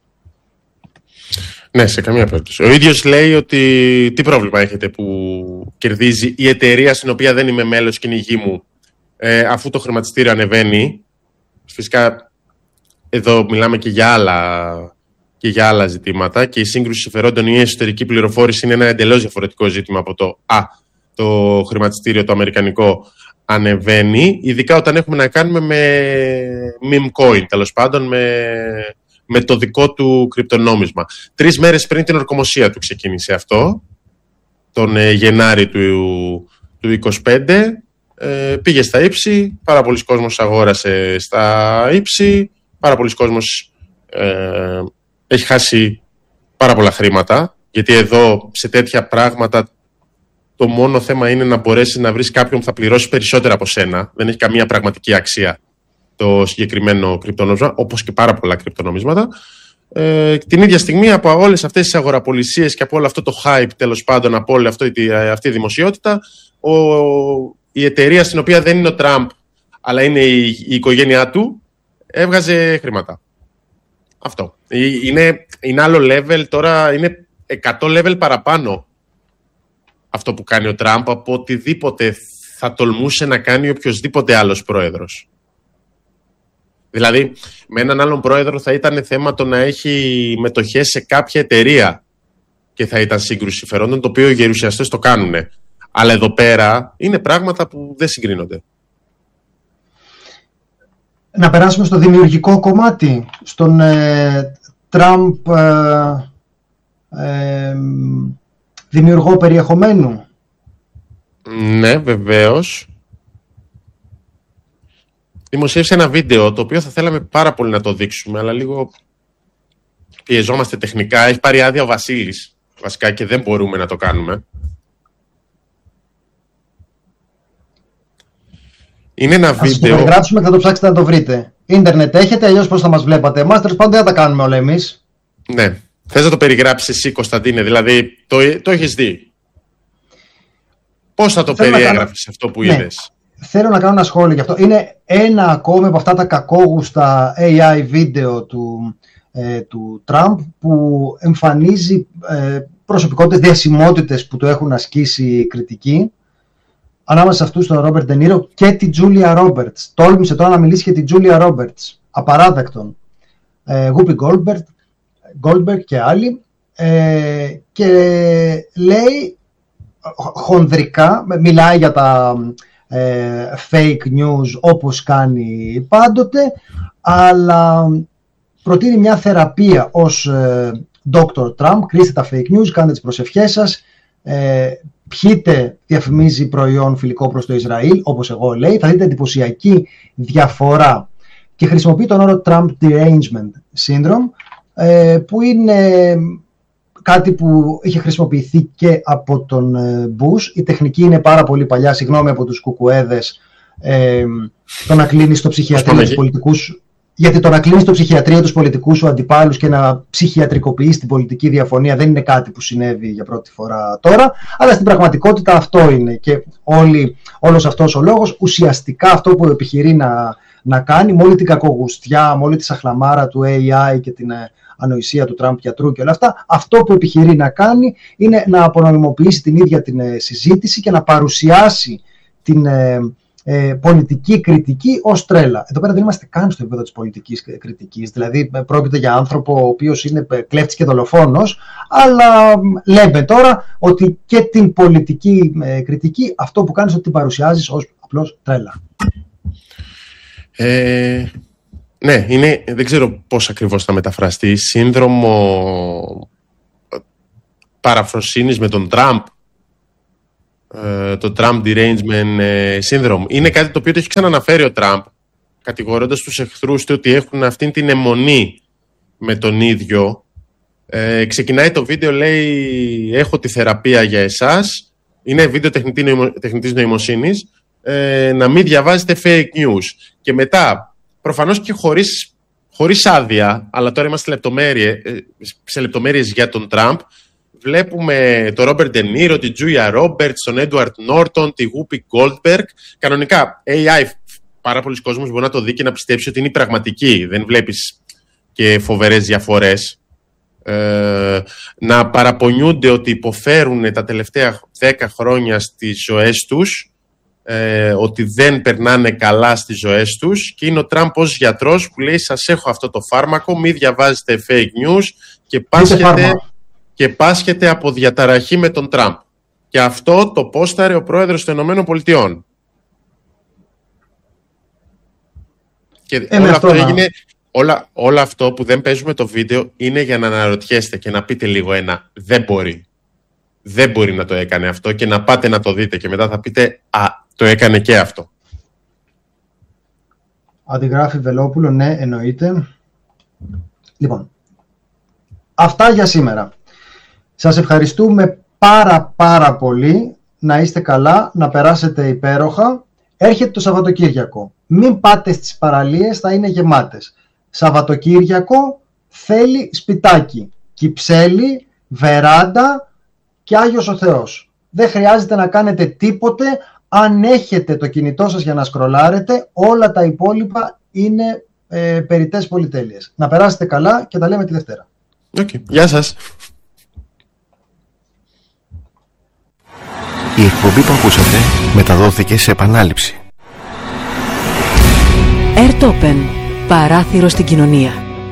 Ναι, σε καμία περίπτωση. Ο ίδιος λέει ότι τι πρόβλημα έχετε που κερδίζει η εταιρεία στην οποία δεν είμαι μέλος και είναι η γη μου, αφού το χρηματιστήριο ανεβαίνει. Φυσικά εδώ μιλάμε και για άλλα ζητήματα, και η σύγκρουση συμφερόντων ή η εσωτερική πληροφόρηση είναι ένα εντελώς διαφορετικό ζήτημα από το χρηματιστήριο το αμερικανικό ανεβαίνει, ειδικά όταν έχουμε να κάνουμε με meme coin, τέλος πάντων με το δικό του κρυπτονόμισμα. 3 μέρες πριν την ορκομοσία του ξεκίνησε αυτό, τον Γενάρη του 2025, πήγε στα ύψη, πάρα πολλοί κόσμος αγόρασε στα ύψη, πάρα πολλοί κόσμος έχει χάσει πάρα πολλά χρήματα, γιατί εδώ σε τέτοια πράγματα το μόνο θέμα είναι να μπορέσεις να βρεις κάποιον που θα πληρώσει περισσότερα από σένα. Δεν έχει καμία πραγματική αξία το συγκεκριμένο κρυπτονόμισμα, όπως και πάρα πολλά κρυπτονομίσματα. Την ίδια στιγμή, από όλες αυτές τις αγοραπολισίες και από όλο αυτό το hype, τέλος πάντων, από όλη αυτή η δημοσιότητα, η εταιρεία στην οποία δεν είναι ο Τραμπ, αλλά είναι η οικογένειά του, έβγαζε χρήματα. Αυτό. Είναι άλλο level, τώρα είναι 100 level παραπάνω αυτό που κάνει ο Τραμπ από οτιδήποτε θα τολμούσε να κάνει οποιοσδήποτε άλλος πρόεδρος. Δηλαδή, με έναν άλλον πρόεδρο θα ήταν θέμα το να έχει μετοχές σε κάποια εταιρεία και θα ήταν σύγκρουση συμφερόντων, το οποίο οι γερουσιαστές το κάνουν. Αλλά εδώ πέρα είναι πράγματα που δεν συγκρίνονται. Να περάσουμε στο δημιουργικό κομμάτι, στον Τραμπ δημιουργό περιεχομένου. Ναι, βεβαίως. Δημοσίευσε ένα βίντεο, το οποίο θα θέλαμε πάρα πολύ να το δείξουμε, αλλά λίγο πιεζόμαστε τεχνικά. Έχει πάρει άδεια ο Βασίλης, βασικά, και δεν μπορούμε να το κάνουμε. Είναι ένα βίντεο. Ας το περιγράψουμε και θα το ψάξετε να το βρείτε. Ίντερνετ έχετε, αλλιώς πώς θα μας βλέπατε εμάς, τέλος πάντων δεν θα τα κάνουμε όλα εμείς. Ναι. Θες να το περιγράψεις εσύ, Κωνσταντίνε, δηλαδή το έχεις δει. Πώς θα το περιέγραφες αυτό που είδες? Θέλω να κάνω ένα σχόλιο γι' αυτό. Είναι ένα ακόμη από αυτά τα κακόγουστα AI βίντεο του Τραμπ που εμφανίζει προσωπικότητες, διασημότητες που του έχουν ασκήσει κριτική. Ανάμεσα σε αυτούς τον Ρόμπερτ Ντενίρο και την Τζούλια Ρόμπερτς. Τόλμησε τώρα να μιλήσει για την Τζούλια Ρόμπερτς. Απαράδεκτον. Γούπι Γκόλμπεργκ και άλλοι. Και λέει χονδρικά, μιλάει για τα fake news όπως κάνει πάντοτε, αλλά προτείνει μια θεραπεία ως Dr. Trump. Κρίστε τα fake news, κάντε τις προσευχές σας, πιείτε, διαφημίζει προϊόν φιλικό προς το Ισραήλ, όπως εγώ λέει, θα δείτε εντυπωσιακή διαφορά. Και χρησιμοποιεί τον όρο Trump Derangement Syndrome, που είναι κάτι που είχε χρησιμοποιηθεί και από τον Bush. Η τεχνική είναι πάρα πολύ παλιά, συγγνώμη από τους κουκουέδες, το να κλείνεις στο ψυχιατρίο τους πολιτικούς, γιατί το να κλείνεις στο ψυχιατρίο τους πολιτικούς σου αντιπάλους και να ψυχιατρικοποιείς την πολιτική διαφωνία δεν είναι κάτι που συνέβη για πρώτη φορά τώρα, αλλά στην πραγματικότητα αυτό είναι, και όλος αυτός ο λόγος ουσιαστικά αυτό που επιχειρεί να κάνει, με όλη την κακογουστιά, με όλη τη σαχλαμάρα του AI και την ανοησία του Τραμπ γιατρού και όλα αυτά, αυτό που επιχειρεί να κάνει είναι να απονομιμοποιήσει την ίδια την συζήτηση και να παρουσιάσει πολιτική κριτική ως τρέλα. Εδώ πέρα δεν είμαστε καν στο επίπεδο της πολιτικής κριτικής, δηλαδή πρόκειται για άνθρωπο ο οποίος είναι κλέφτης και δολοφόνος, αλλά λέμε τώρα ότι και την πολιτική κριτική αυτό που κάνεις ότι την παρουσιάζεις ως απλώς τρέλα. Ναι, δεν ξέρω πώς ακριβώς θα μεταφραστεί, σύνδρομο παραφροσύνης με τον Τραμπ, το Trump Derangement Syndrome. Είναι κάτι το οποίο το έχει ξαναναφέρει ο Τραμπ, κατηγορώντας τους εχθρούς του ότι έχουν αυτήν την αιμονή με τον ίδιο. Ξεκινάει το βίντεο, λέει «Έχω τη θεραπεία για εσάς». Είναι βίντεο τεχνητής νοημοσύνης. Να μην διαβάζετε fake news. Και μετά, προφανώς και χωρίς άδεια, αλλά τώρα είμαστε σε λεπτομέρειες για τον Τραμπ, βλέπουμε τον Ρόμπερτ Ντε Νίρο, την Τζούλια Ρόμπερτς, τον Έντουαρτ Νόρτον, τη Γούπι Γκόλτμπεργκ. Κανονικά, AI, πάρα πολλοί κόσμος μπορεί να το δει και να πιστέψει ότι είναι πραγματική. Δεν βλέπεις και φοβερές διαφορές. Να παραπονιούνται ότι υποφέρουν τα τελευταία 10 χρόνια στις ζωές τους, ότι δεν περνάνε καλά στις ζωές τους, και είναι ο Τραμπ ως γιατρός που λέει «Σας έχω αυτό το φάρμακο, μη διαβάζετε fake news» και πάσχεται από διαταραχή με τον Τραμπ. Και αυτό το πόσταρε ο πρόεδρος των ΗΠΑ. Και όλο αυτό που δεν παίζουμε το βίντεο είναι για να αναρωτιέστε και να πείτε λίγο δεν μπορεί να το έκανε αυτό, και να πάτε να το δείτε και μετά θα πείτε το έκανε και αυτό. Αντιγράφει Βελόπουλο, ναι, εννοείται. Λοιπόν, αυτά για σήμερα. Σας ευχαριστούμε πάρα πολύ. Να είστε καλά, να περάσετε υπέροχα. Έρχεται το Σαββατοκύριακο. Μην πάτε στις παραλίες, θα είναι γεμάτες. Σαββατοκύριακο θέλει σπιτάκι, κυψέλη, βεράντα και Άγιος ο Θεός. Δεν χρειάζεται να κάνετε τίποτε. Αν έχετε το κινητό σας για να σκρολάρετε, όλα τα υπόλοιπα είναι περιττές πολυτέλειες. Να περάσετε καλά και τα λέμε τη Δευτέρα. Γεια σας. Η εκπομπή που ακούσατε μεταδόθηκε σε επανάληψη. Airtopen. Παράθυρο στην κοινωνία.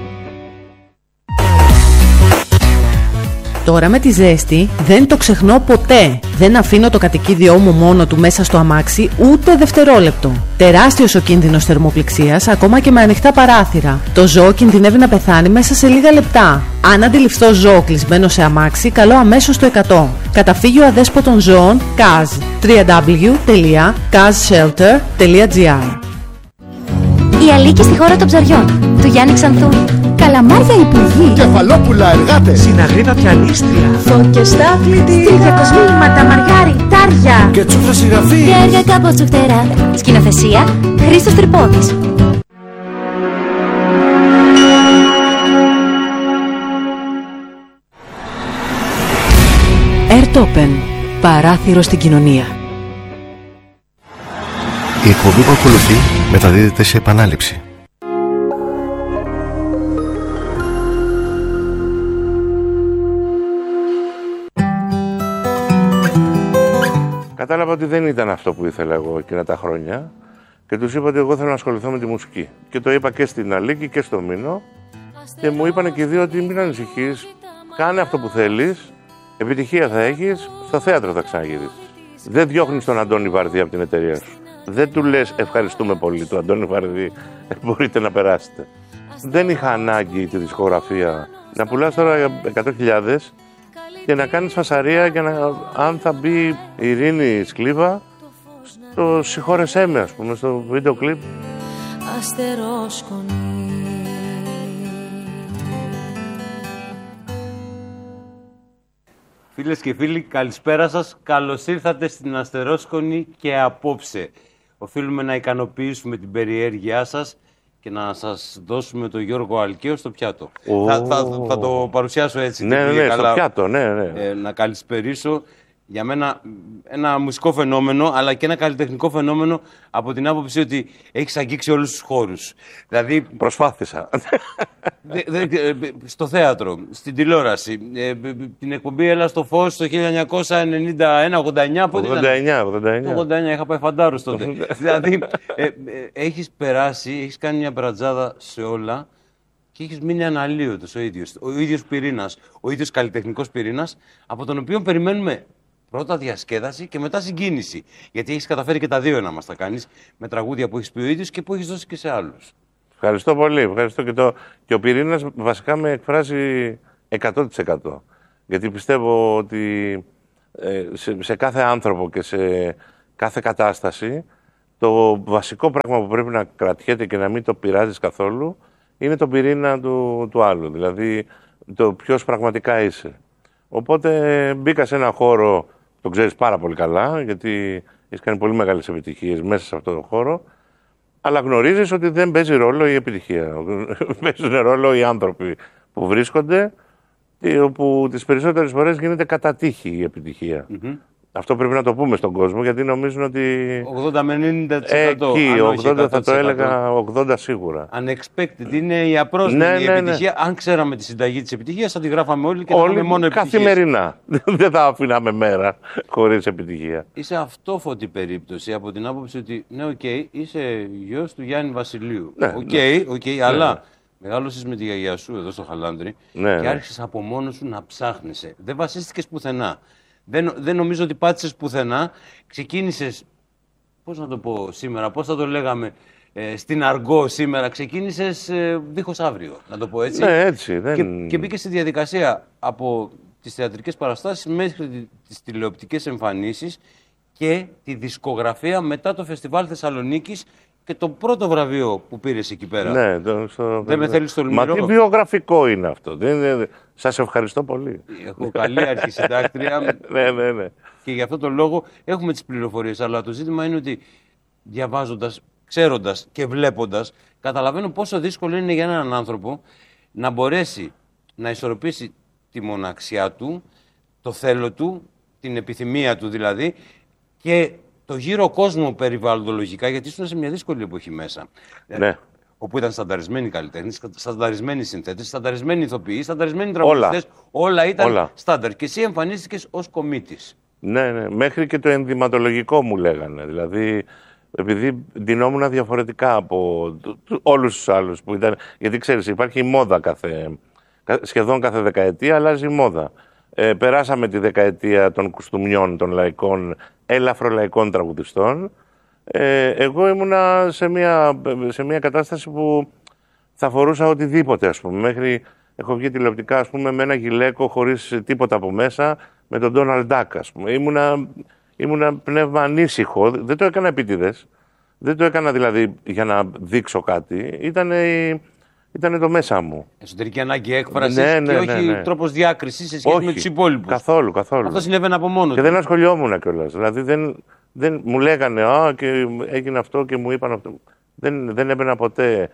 Τώρα με τη ζέστη δεν το ξεχνώ ποτέ. Δεν αφήνω το κατοικίδιό μου μόνο του μέσα στο αμάξι ούτε δευτερόλεπτο. Τεράστιος ο κίνδυνος θερμοπληξίας ακόμα και με ανοιχτά παράθυρα. Το ζώο κινδυνεύει να πεθάνει μέσα σε λίγα λεπτά. Αν αντιληφθώ ζώο κλεισμένο σε αμάξι, καλώ αμέσως το 100. Καταφύγιο αδέσποτων ζώων CAZ. www.kazshelter.gr. Η Αλίκη στη χώρα των ψαριών, του Γιάννη Ξανθού. Καλαμάρια υπουργοί. Κεφαλόπουλα εργάτες. Συναγρήτα πιανίστρια. Φώκες στα κλητήρια. Στριγιακοσμήματα, μαργαριτάρια. Και τσούφρα συγγραφή. Και έργα κάπως τσουφτερά. Σκηνοθεσία Χρήστος Τρυπόδης. Airtopen. Παράθυρο στην κοινωνία. Η εκπομπή που ακολουθεί μεταδίδεται σε επανάληψη. Κατάλαβα ότι δεν ήταν αυτό που ήθελα εγώ εκείνα τα χρόνια και τους είπα ότι εγώ θέλω να ασχοληθώ με τη μουσική. Και το είπα και στην Αλίκη και στο Μήνο και μου είπαν και οι δύο ότι μην ανησυχείς, κάνε αυτό που θέλεις, επιτυχία θα έχεις, στο θέατρο θα ξαναγυρίσεις. Δεν διώχνεις τον Αντώνη Βαρδί από την εταιρεία σου. Δεν του λες ευχαριστούμε πολύ του Αντώνη Βαρδί, μπορείτε να περάσετε. Δεν είχα ανάγκη τη δισκογραφία να πουλάς τώρα 100.000 και να κάνεις φασαρία για να, αν θα μπει η Ειρήνη Σκλίβα στο συγχώρεσέ με, ας πούμε, στο βίντεο κλιπ. Φίλες και φίλοι, καλησπέρα σας. Καλώς ήρθατε στην Αστερόσκονη και απόψε. Οφείλουμε να ικανοποιήσουμε την περιέργειά σας και να σας δώσουμε τον Γιώργο Αλκαίο στο πιάτο. Θα το παρουσιάσω έτσι. Ναι, καλά, στο πιάτο, ναι. Να καλησπερίσω για μένα ένα μουσικό φαινόμενο, αλλά και ένα καλλιτεχνικό φαινόμενο από την άποψη ότι έχεις αγγίξει όλους τους χώρους. Δηλαδή, προσπάθησα. Στο θέατρο, στην τηλεόραση, την εκπομπή Έλα στο Φως το 1991-89. 89, είχα πάει φαντάρος τότε. Δηλαδή, έχεις περάσει, έχεις κάνει μια μπρατζάδα σε όλα και έχεις μείνει αναλύωτος ο ίδιος πυρήνας, ο ίδιος καλλιτεχνικός πυρήνας, από τον οποίο περιμένουμε πρώτα διασκέδαση και μετά συγκίνηση. Γιατί έχεις καταφέρει και τα δύο να μας τα κάνεις, με τραγούδια που έχεις πει ο ίδιος και που έχεις δώσει και σε άλλους. Ευχαριστώ πολύ. Ευχαριστώ και ο πυρήνας βασικά με εκφράζει 100%. Γιατί πιστεύω ότι σε κάθε άνθρωπο και σε κάθε κατάσταση το βασικό πράγμα που πρέπει να κρατιέται και να μην το πειράζεις καθόλου είναι το πυρήνα του άλλου. Δηλαδή το ποιος πραγματικά είσαι. Οπότε μπήκα σε ένα χώρο, το ξέρεις πάρα πολύ καλά, γιατί έχεις κάνει πολύ μεγάλες επιτυχίες μέσα σε αυτόν τον χώρο, αλλά γνωρίζεις ότι δεν παίζει ρόλο η επιτυχία. Παίζουν ρόλο οι άνθρωποι που βρίσκονται, όπου τις περισσότερες φορές γίνεται κατά τύχη η επιτυχία. Αυτό πρέπει να το πούμε στον κόσμο, γιατί νομίζουν ότι 80 με 90%. Εκεί, 80 θα το έλεγα, 80 σίγουρα. Unexpected, είναι η απρόσμενη επιτυχία. Αν ξέραμε τη συνταγή της επιτυχίας, θα τη γράφαμε όλοι και θα είχαμε μόνο επιτυχίες. Καθημερινά. Δεν θα αφήναμε μέρα χωρίς επιτυχία. Είσαι αυτόφωτη περίπτωση από την άποψη ότι, ναι, είσαι γιος του Γιάννη Βασιλείου. Αλλά μεγάλωσες με τη γιαγιά σου εδώ στο Χαλάνδρι και άρχισες από μόνος σου να ψάχνεσαι. Δεν βασίστηκες πουθενά. Δεν νομίζω ότι πάτησες πουθενά. Ξεκίνησες, πώς να το πω σήμερα, πώς θα το λέγαμε στην αργό σήμερα, ξεκίνησες δίχως αύριο, να το πω έτσι. Ναι, έτσι. Και μπήκες στη διαδικασία από τις θεατρικές παραστάσεις μέχρι τις τηλεοπτικές εμφανίσεις και τη δισκογραφία μετά το Φεστιβάλ Θεσσαλονίκης και το πρώτο βραβείο που πήρες εκεί πέρα. Ναι, δεν με θέλεις στο Λουμιρό. Μα τι βιογραφικό είναι αυτό. Σας ευχαριστώ πολύ. Έχω καλή αρχισυντάκτρια. Ναι. Και γι' αυτό το λόγο έχουμε τις πληροφορίες. Αλλά το ζήτημα είναι ότι διαβάζοντας, ξέροντας και βλέποντας, καταλαβαίνω πόσο δύσκολο είναι για έναν άνθρωπο να μπορέσει να ισορροπήσει τη μοναξιά του, το θέλω του, την επιθυμία του δηλαδή, και το γύρο κόσμο περιβαλλοντολογικά, γιατί ήσουν σε μια δύσκολη εποχή μέσα. Ναι. Όπου ήταν στανταρισμένοι καλλιτέχνες, στανταρισμένοι συνθέτες, στανταρισμένοι ηθοποιοί, στανταρισμένοι τραγουδιστές. Όλα ήταν στάνταρ. Και εσύ εμφανίστηκες ως κομίτης. Ναι. Μέχρι και το ενδυματολογικό μου λέγανε. Δηλαδή, επειδή ντυνόμουν διαφορετικά από όλους τους άλλους που ήταν. Γιατί ξέρεις, υπάρχει η μόδα σχεδόν κάθε δεκαετία, αλλάζει η μόδα. Περάσαμε τη δεκαετία των κουστούμιών, των λαϊκών, ελαφρολαϊκών τραγουδιστών. Εγώ ήμουνα σε μια κατάσταση που θα φορούσα οτιδήποτε, ας πούμε. Μέχρι έχω βγει τηλεοπτικά, ας πούμε, με ένα γυλαίκο χωρίς τίποτα από μέσα, με τον Ντόναλντ Ντακ, ας πούμε. Ήμουνα πνεύμα ανήσυχο. Δεν το έκανα επίτηδες. Δεν το έκανα δηλαδή για να δείξω κάτι. Ήτανε το μέσα μου. Εσωτερική ανάγκη έκφρασης και όχι τρόπος διάκρισης σε σχέση με τους υπόλοιπους. Καθόλου. Αυτό συνέβαινε από μόνο του. Και δεν ασχολιόμουν κιόλας. Δηλαδή δεν μου λέγανε και έγινε αυτό και μου είπαν αυτό. Δεν έμπαινα ποτέ.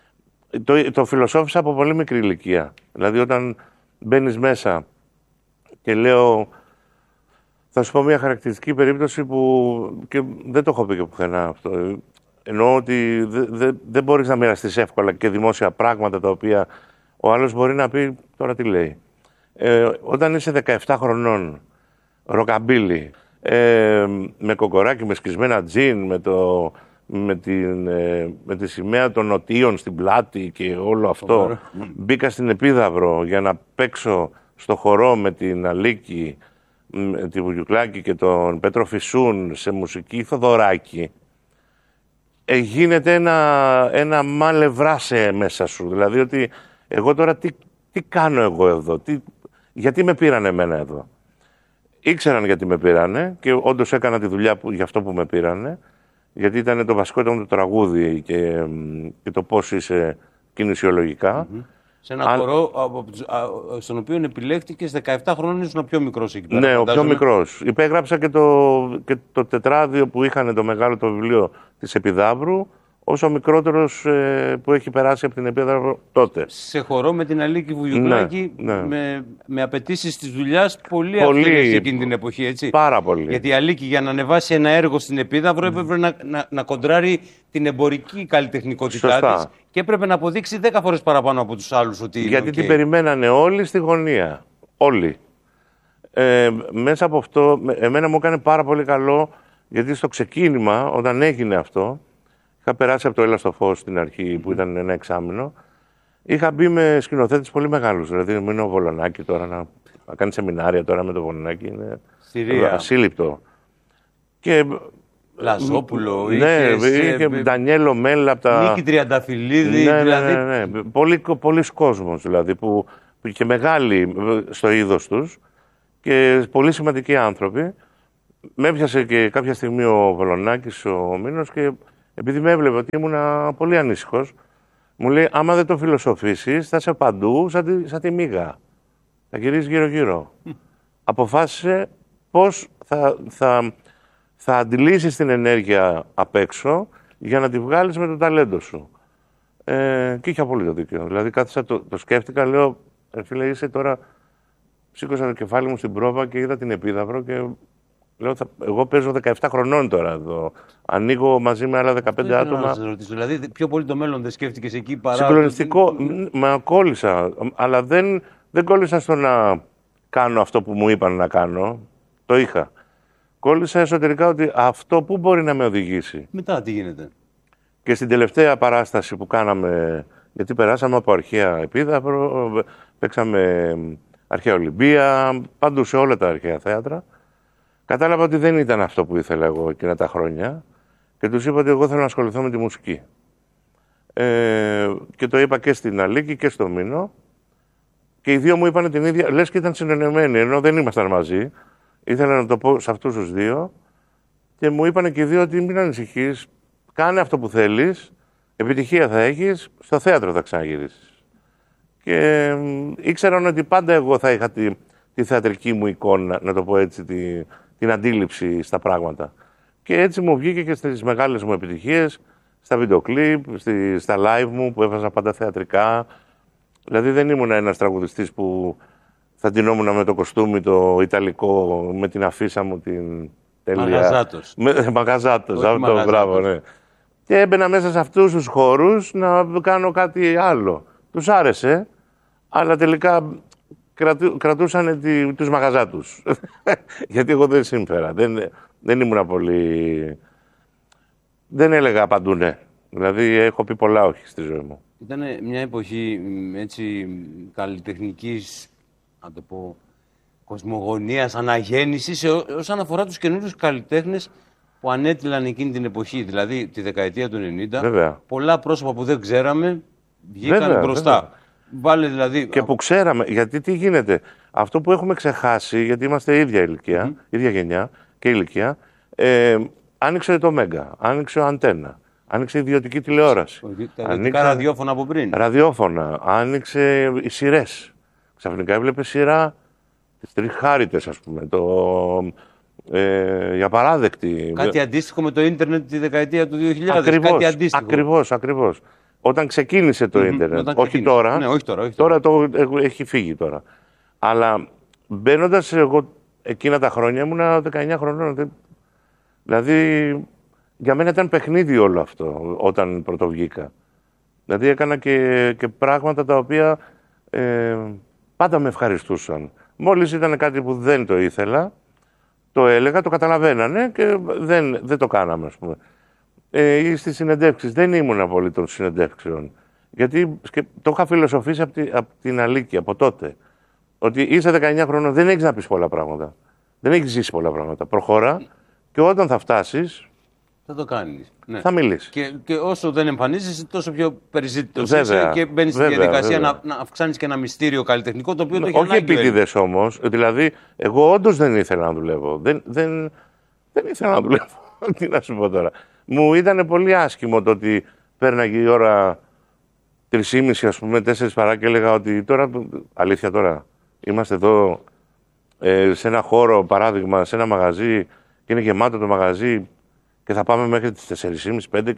Το φιλοσόφισα από πολύ μικρή ηλικία. Δηλαδή όταν μπαίνεις μέσα και λέω. Θα σου πω μια χαρακτηριστική περίπτωση που και δεν το έχω πει και πουθενά αυτό. Εννοώ ότι δεν μπορείς να μοιραστείς εύκολα και δημόσια πράγματα τα οποία ο άλλος μπορεί να πει τώρα τι λέει. Όταν είσαι 17 χρονών, ροκαμπίλι, με κοκοράκι, με σκισμένα τζιν, με τη σημαία των νοτίων στην πλάτη και όλο αυτό, μπήκα στην Επίδαυρο για να παίξω στο χορό με την Αλίκη, τη Βουγιουκλάκη και τον Πέτρο Φυσούν σε μουσική Θοδωράκη. Γίνεται ένα μάλευράσε μέσα σου. Δηλαδή ότι εγώ τώρα τι κάνω εγώ εδώ, γιατί με πήρανε εμένα εδώ. Ήξεραν γιατί με πήρανε και όντως έκανα τη δουλειά για αυτό που με πήρανε, γιατί ήταν το βασικό ήταν το τραγούδι και το πώς είσαι κινησιολογικά. Σε ένα χορό στον οποίο επιλέχτηκες 17 χρόνια, ήσουν ο πιο μικρός εκεί πέρα. Ναι, ο πιο μικρός. Υπέγραψα και το τετράδιο που είχαν το μεγάλο το βιβλίο της Επιδαύρου, ως ο μικρότερος που έχει περάσει από την Επίδαυρο τότε. Σε χορό με την Αλίκη Βουγιουκλάκη, με απαιτήσεις της δουλειάς πολύ αυστηρές εκείνη την εποχή, έτσι. Πάρα πολύ. Γιατί η Αλίκη για να ανεβάσει ένα έργο στην Επίδαυρο έπρεπε να κοντράρει την εμπορική καλλιτεχνικότητά της και έπρεπε να αποδείξει 10 φορές παραπάνω από τους άλλους ότι γιατί την περιμένανε όλοι στη γωνία. Όλοι. Μέσα από αυτό, εμένα μου έκανε πάρα πολύ καλό, γιατί στο ξεκίνημα, όταν έγινε αυτό, είχα περάσει από το Έλα στο Φως στην αρχή, που ήταν ένα εξάμηνο, είχα μπει με σκηνοθέτες πολύ μεγάλους. Δηλαδή, είναι ο Βολονάκη τώρα να κάνει σεμινάρια τώρα με το Βολονάκη. Είναι ασύλληπτο. Και Λαζόπουλο, είχε Ντανιέλο Μέλα από τα... Νίκη Τριανταφυλλίδη, ναι. Πολλοί κόσμος, δηλαδή, που και μεγάλοι στο είδος τους και πολύ σημαντικοί άνθρωποι. Με έπιασε και κάποια στιγμή ο Βολονάκης, ο Μήνος, και επειδή με έβλεπε ότι ήμουν πολύ ανήσυχος, μου λέει: άμα δεν το φιλοσοφήσεις, θα είσαι παντού σαν τη μύγα. Θα γυρίζεις γύρω-γύρω. Αποφάσισε πώς θα αντιλήσεις την ενέργεια απ' έξω για να τη βγάλεις με το ταλέντο σου. Και είχε απόλυτο δίκιο. Δηλαδή, κάθισα, το σκέφτηκα, λέω: φίλε, είσαι τώρα. Σήκωσα το κεφάλι μου στην πρόβα και είδα την Επίδαυρο και λέω: εγώ παίζω 17 χρονών τώρα εδώ. Ανοίγω μαζί με άλλα 15 άτομα. Να σας ρωτήσω, δηλαδή, πιο πολύ το μέλλον δεν σκέφτηκες εκεί παρά. Συγκλονιστικό. Μα κόλλησα. Αλλά δεν κόλλησα στο να κάνω αυτό που μου είπαν να κάνω. Το είχα. Κόλλησα εσωτερικά ότι αυτό πού μπορεί να με οδηγήσει. Μετά τι γίνεται. Και στην τελευταία παράσταση που κάναμε, γιατί περάσαμε από αρχαία Επίδαυρο, παίξαμε αρχαία Ολυμπία, παντού σε όλα τα αρχαία θέατρα, κατάλαβα ότι δεν ήταν αυτό που ήθελα εγώ εκείνα τα χρόνια και τους είπα ότι εγώ θέλω να ασχοληθώ με τη μουσική. Και το είπα και στην Αλίκη και στο Μήνο και οι δύο μου είπαν την ίδια, λες και ήταν συνεννοημένοι, ενώ δεν ήμασταν μαζί. Ήθελα να το πω σε αυτούς τους δύο και μου είπαν και οι δύο ότι μην ανησυχείς, κάνε αυτό που θέλεις, επιτυχία θα έχεις, στο θέατρο θα ξαναγυρίσεις. Και ήξεραν ότι πάντα εγώ θα είχα τη θεατρική μου εικόνα, να το πω έτσι, την αντίληψη στα πράγματα. Και έτσι μου βγήκε και στις μεγάλες μου επιτυχίες, στα βίντεο κλιπ, στα live μου που έβαζα πάντα θεατρικά. Δηλαδή δεν ήμουν ένας τραγουδιστής που θα ντυνόμουν με το κοστούμι το ιταλικό, με την αφίσα μου την τέλεια. Μαγαζάτος. Μαγαζάτος, αυτό, μπράβο, ναι. Και έμπαινα μέσα σε αυτούς τους χώρους να κάνω κάτι άλλο. Τους άρεσε, αλλά τελικά κρατούσαν τους μαγαζάτους. Γιατί εγώ δεν σύμφερα. Δεν ήμουν πολύ... Δεν έλεγα παντού ναι. Δηλαδή έχω πει πολλά όχι στη ζωή μου. Ήταν μια εποχή έτσι καλλιτεχνικής, να το πω, κοσμογονίας, αναγέννησης όσον αφορά τους καινούριους καλλιτέχνες που ανέτειλαν εκείνη την εποχή, δηλαδή τη δεκαετία του 90. Βέβαια. Πολλά πρόσωπα που δεν ξέραμε βγήκαν μπροστά. Βέβαια. Βάλε δηλαδή... Και που ξέραμε, γιατί τι γίνεται. Αυτό που έχουμε ξεχάσει, γιατί είμαστε ίδια ηλικία, ίδια γενιά και ηλικία, άνοιξε το Μέγκα, άνοιξε ο Αντένα, άνοιξε η ιδιωτική τηλεόραση. Άνοιξε ραδιόφωνα από πριν. Ραδιόφωνα, άνοιξε οι σειρές. Ξαφνικά έβλεπε σειρά τις Τριχάριτες, ας πούμε, η Απαράδεκτη. Κάτι αντίστοιχο με το ίντερνετ τη δεκαετία του 2000. Ακριβώς. Όταν ξεκίνησε το ίντερνετ. Όχι τώρα. Ναι, όχι τώρα. Τώρα έχει φύγει τώρα. Αλλά μπαίνοντας εγώ εκείνα τα χρόνια ήμουν 19 χρονών. Δηλαδή για μένα ήταν παιχνίδι όλο αυτό όταν πρωτοβγήκα. Δηλαδή έκανα και πράγματα τα οποία πάντα με ευχαριστούσαν. Μόλις ήταν κάτι που δεν το ήθελα, το έλεγα, το καταλαβαίνανε και δεν το κάναμε, ας πούμε. Ή στις συνεντεύξεις. Δεν ήμουν πολύ των συνεντεύξεων. Γιατί το είχα φιλοσοφήσει από την Αλίκη, από τότε. Ότι είσαι 19 χρόνων, δεν έχεις να πεις πολλά πράγματα. Δεν έχεις ζήσει πολλά πράγματα. Προχώρα και όταν θα φτάσεις, θα το κάνεις. Ναι. Θα μιλήσεις. Και όσο δεν εμφανίζεσαι, τόσο πιο περιζήτητος είσαι και μπαίνεις στη διαδικασία να αυξάνεις και ένα μυστήριο καλλιτεχνικό, το οποίο το έχει όχι επίτηδες όμως. Δηλαδή, εγώ όντως δεν ήθελα να δουλεύω. Δεν ήθελα να δουλεύω. Τι να σου πω τώρα. Μου ήταν πολύ άσχημο το ότι πέρναγε η ώρα 3:30, ας πούμε, 4 παρά και έλεγα ότι τώρα, αλήθεια τώρα, είμαστε εδώ σε ένα χώρο, παράδειγμα, σε ένα μαγαζί και είναι γεμάτο το μαγαζί και θα πάμε μέχρι τις 4:30, 5 και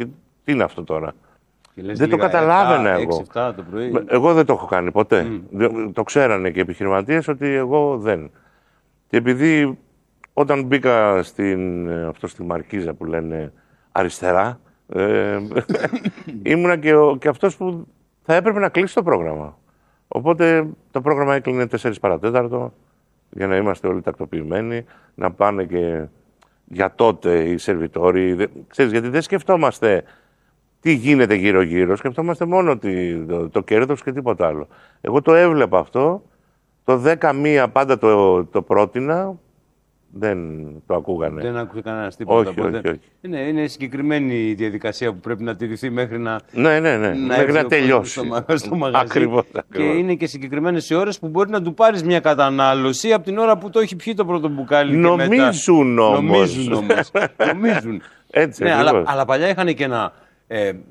Τι είναι αυτό τώρα. Δεν το καταλάβαινα εγώ. 6-7 το πρωί. Εγώ δεν το έχω κάνει ποτέ. Το ξέρανε και οι επιχειρηματίες ότι εγώ δεν. Και επειδή όταν μπήκα στη Μαρκίζα που λένε αριστερά, ήμουνα και αυτός που θα έπρεπε να κλείσει το πρόγραμμα. Οπότε το πρόγραμμα έκλεινε 4 παρατέταρτο για να είμαστε όλοι τακτοποιημένοι, να πάνε και για τότε οι σερβιτόροι. Ξέρεις, γιατί δεν σκεφτόμαστε τι γίνεται γύρω-γύρω, σκεφτόμαστε μόνο το κέρδος και τίποτα άλλο. Εγώ το έβλεπα αυτό, το 10-1 πάντα το πρότεινα, δεν το ακούγανε. Δεν ακούγε κανένας τίποτα. Όχι. Είναι συγκεκριμένη η διαδικασία που πρέπει να τηρηθεί μέχρι να, μέχρι να τελειώσει. Στο μαγαζί. Ακριβώς. Και είναι και συγκεκριμένες οι ώρες που μπορεί να του πάρεις μια κατανάλωση από την ώρα που το έχει πιει το πρώτο μπουκάλι. Νομίζουν όμως. Νομίζουν. Έτσι, ναι, αλλά παλιά είχαν και ένα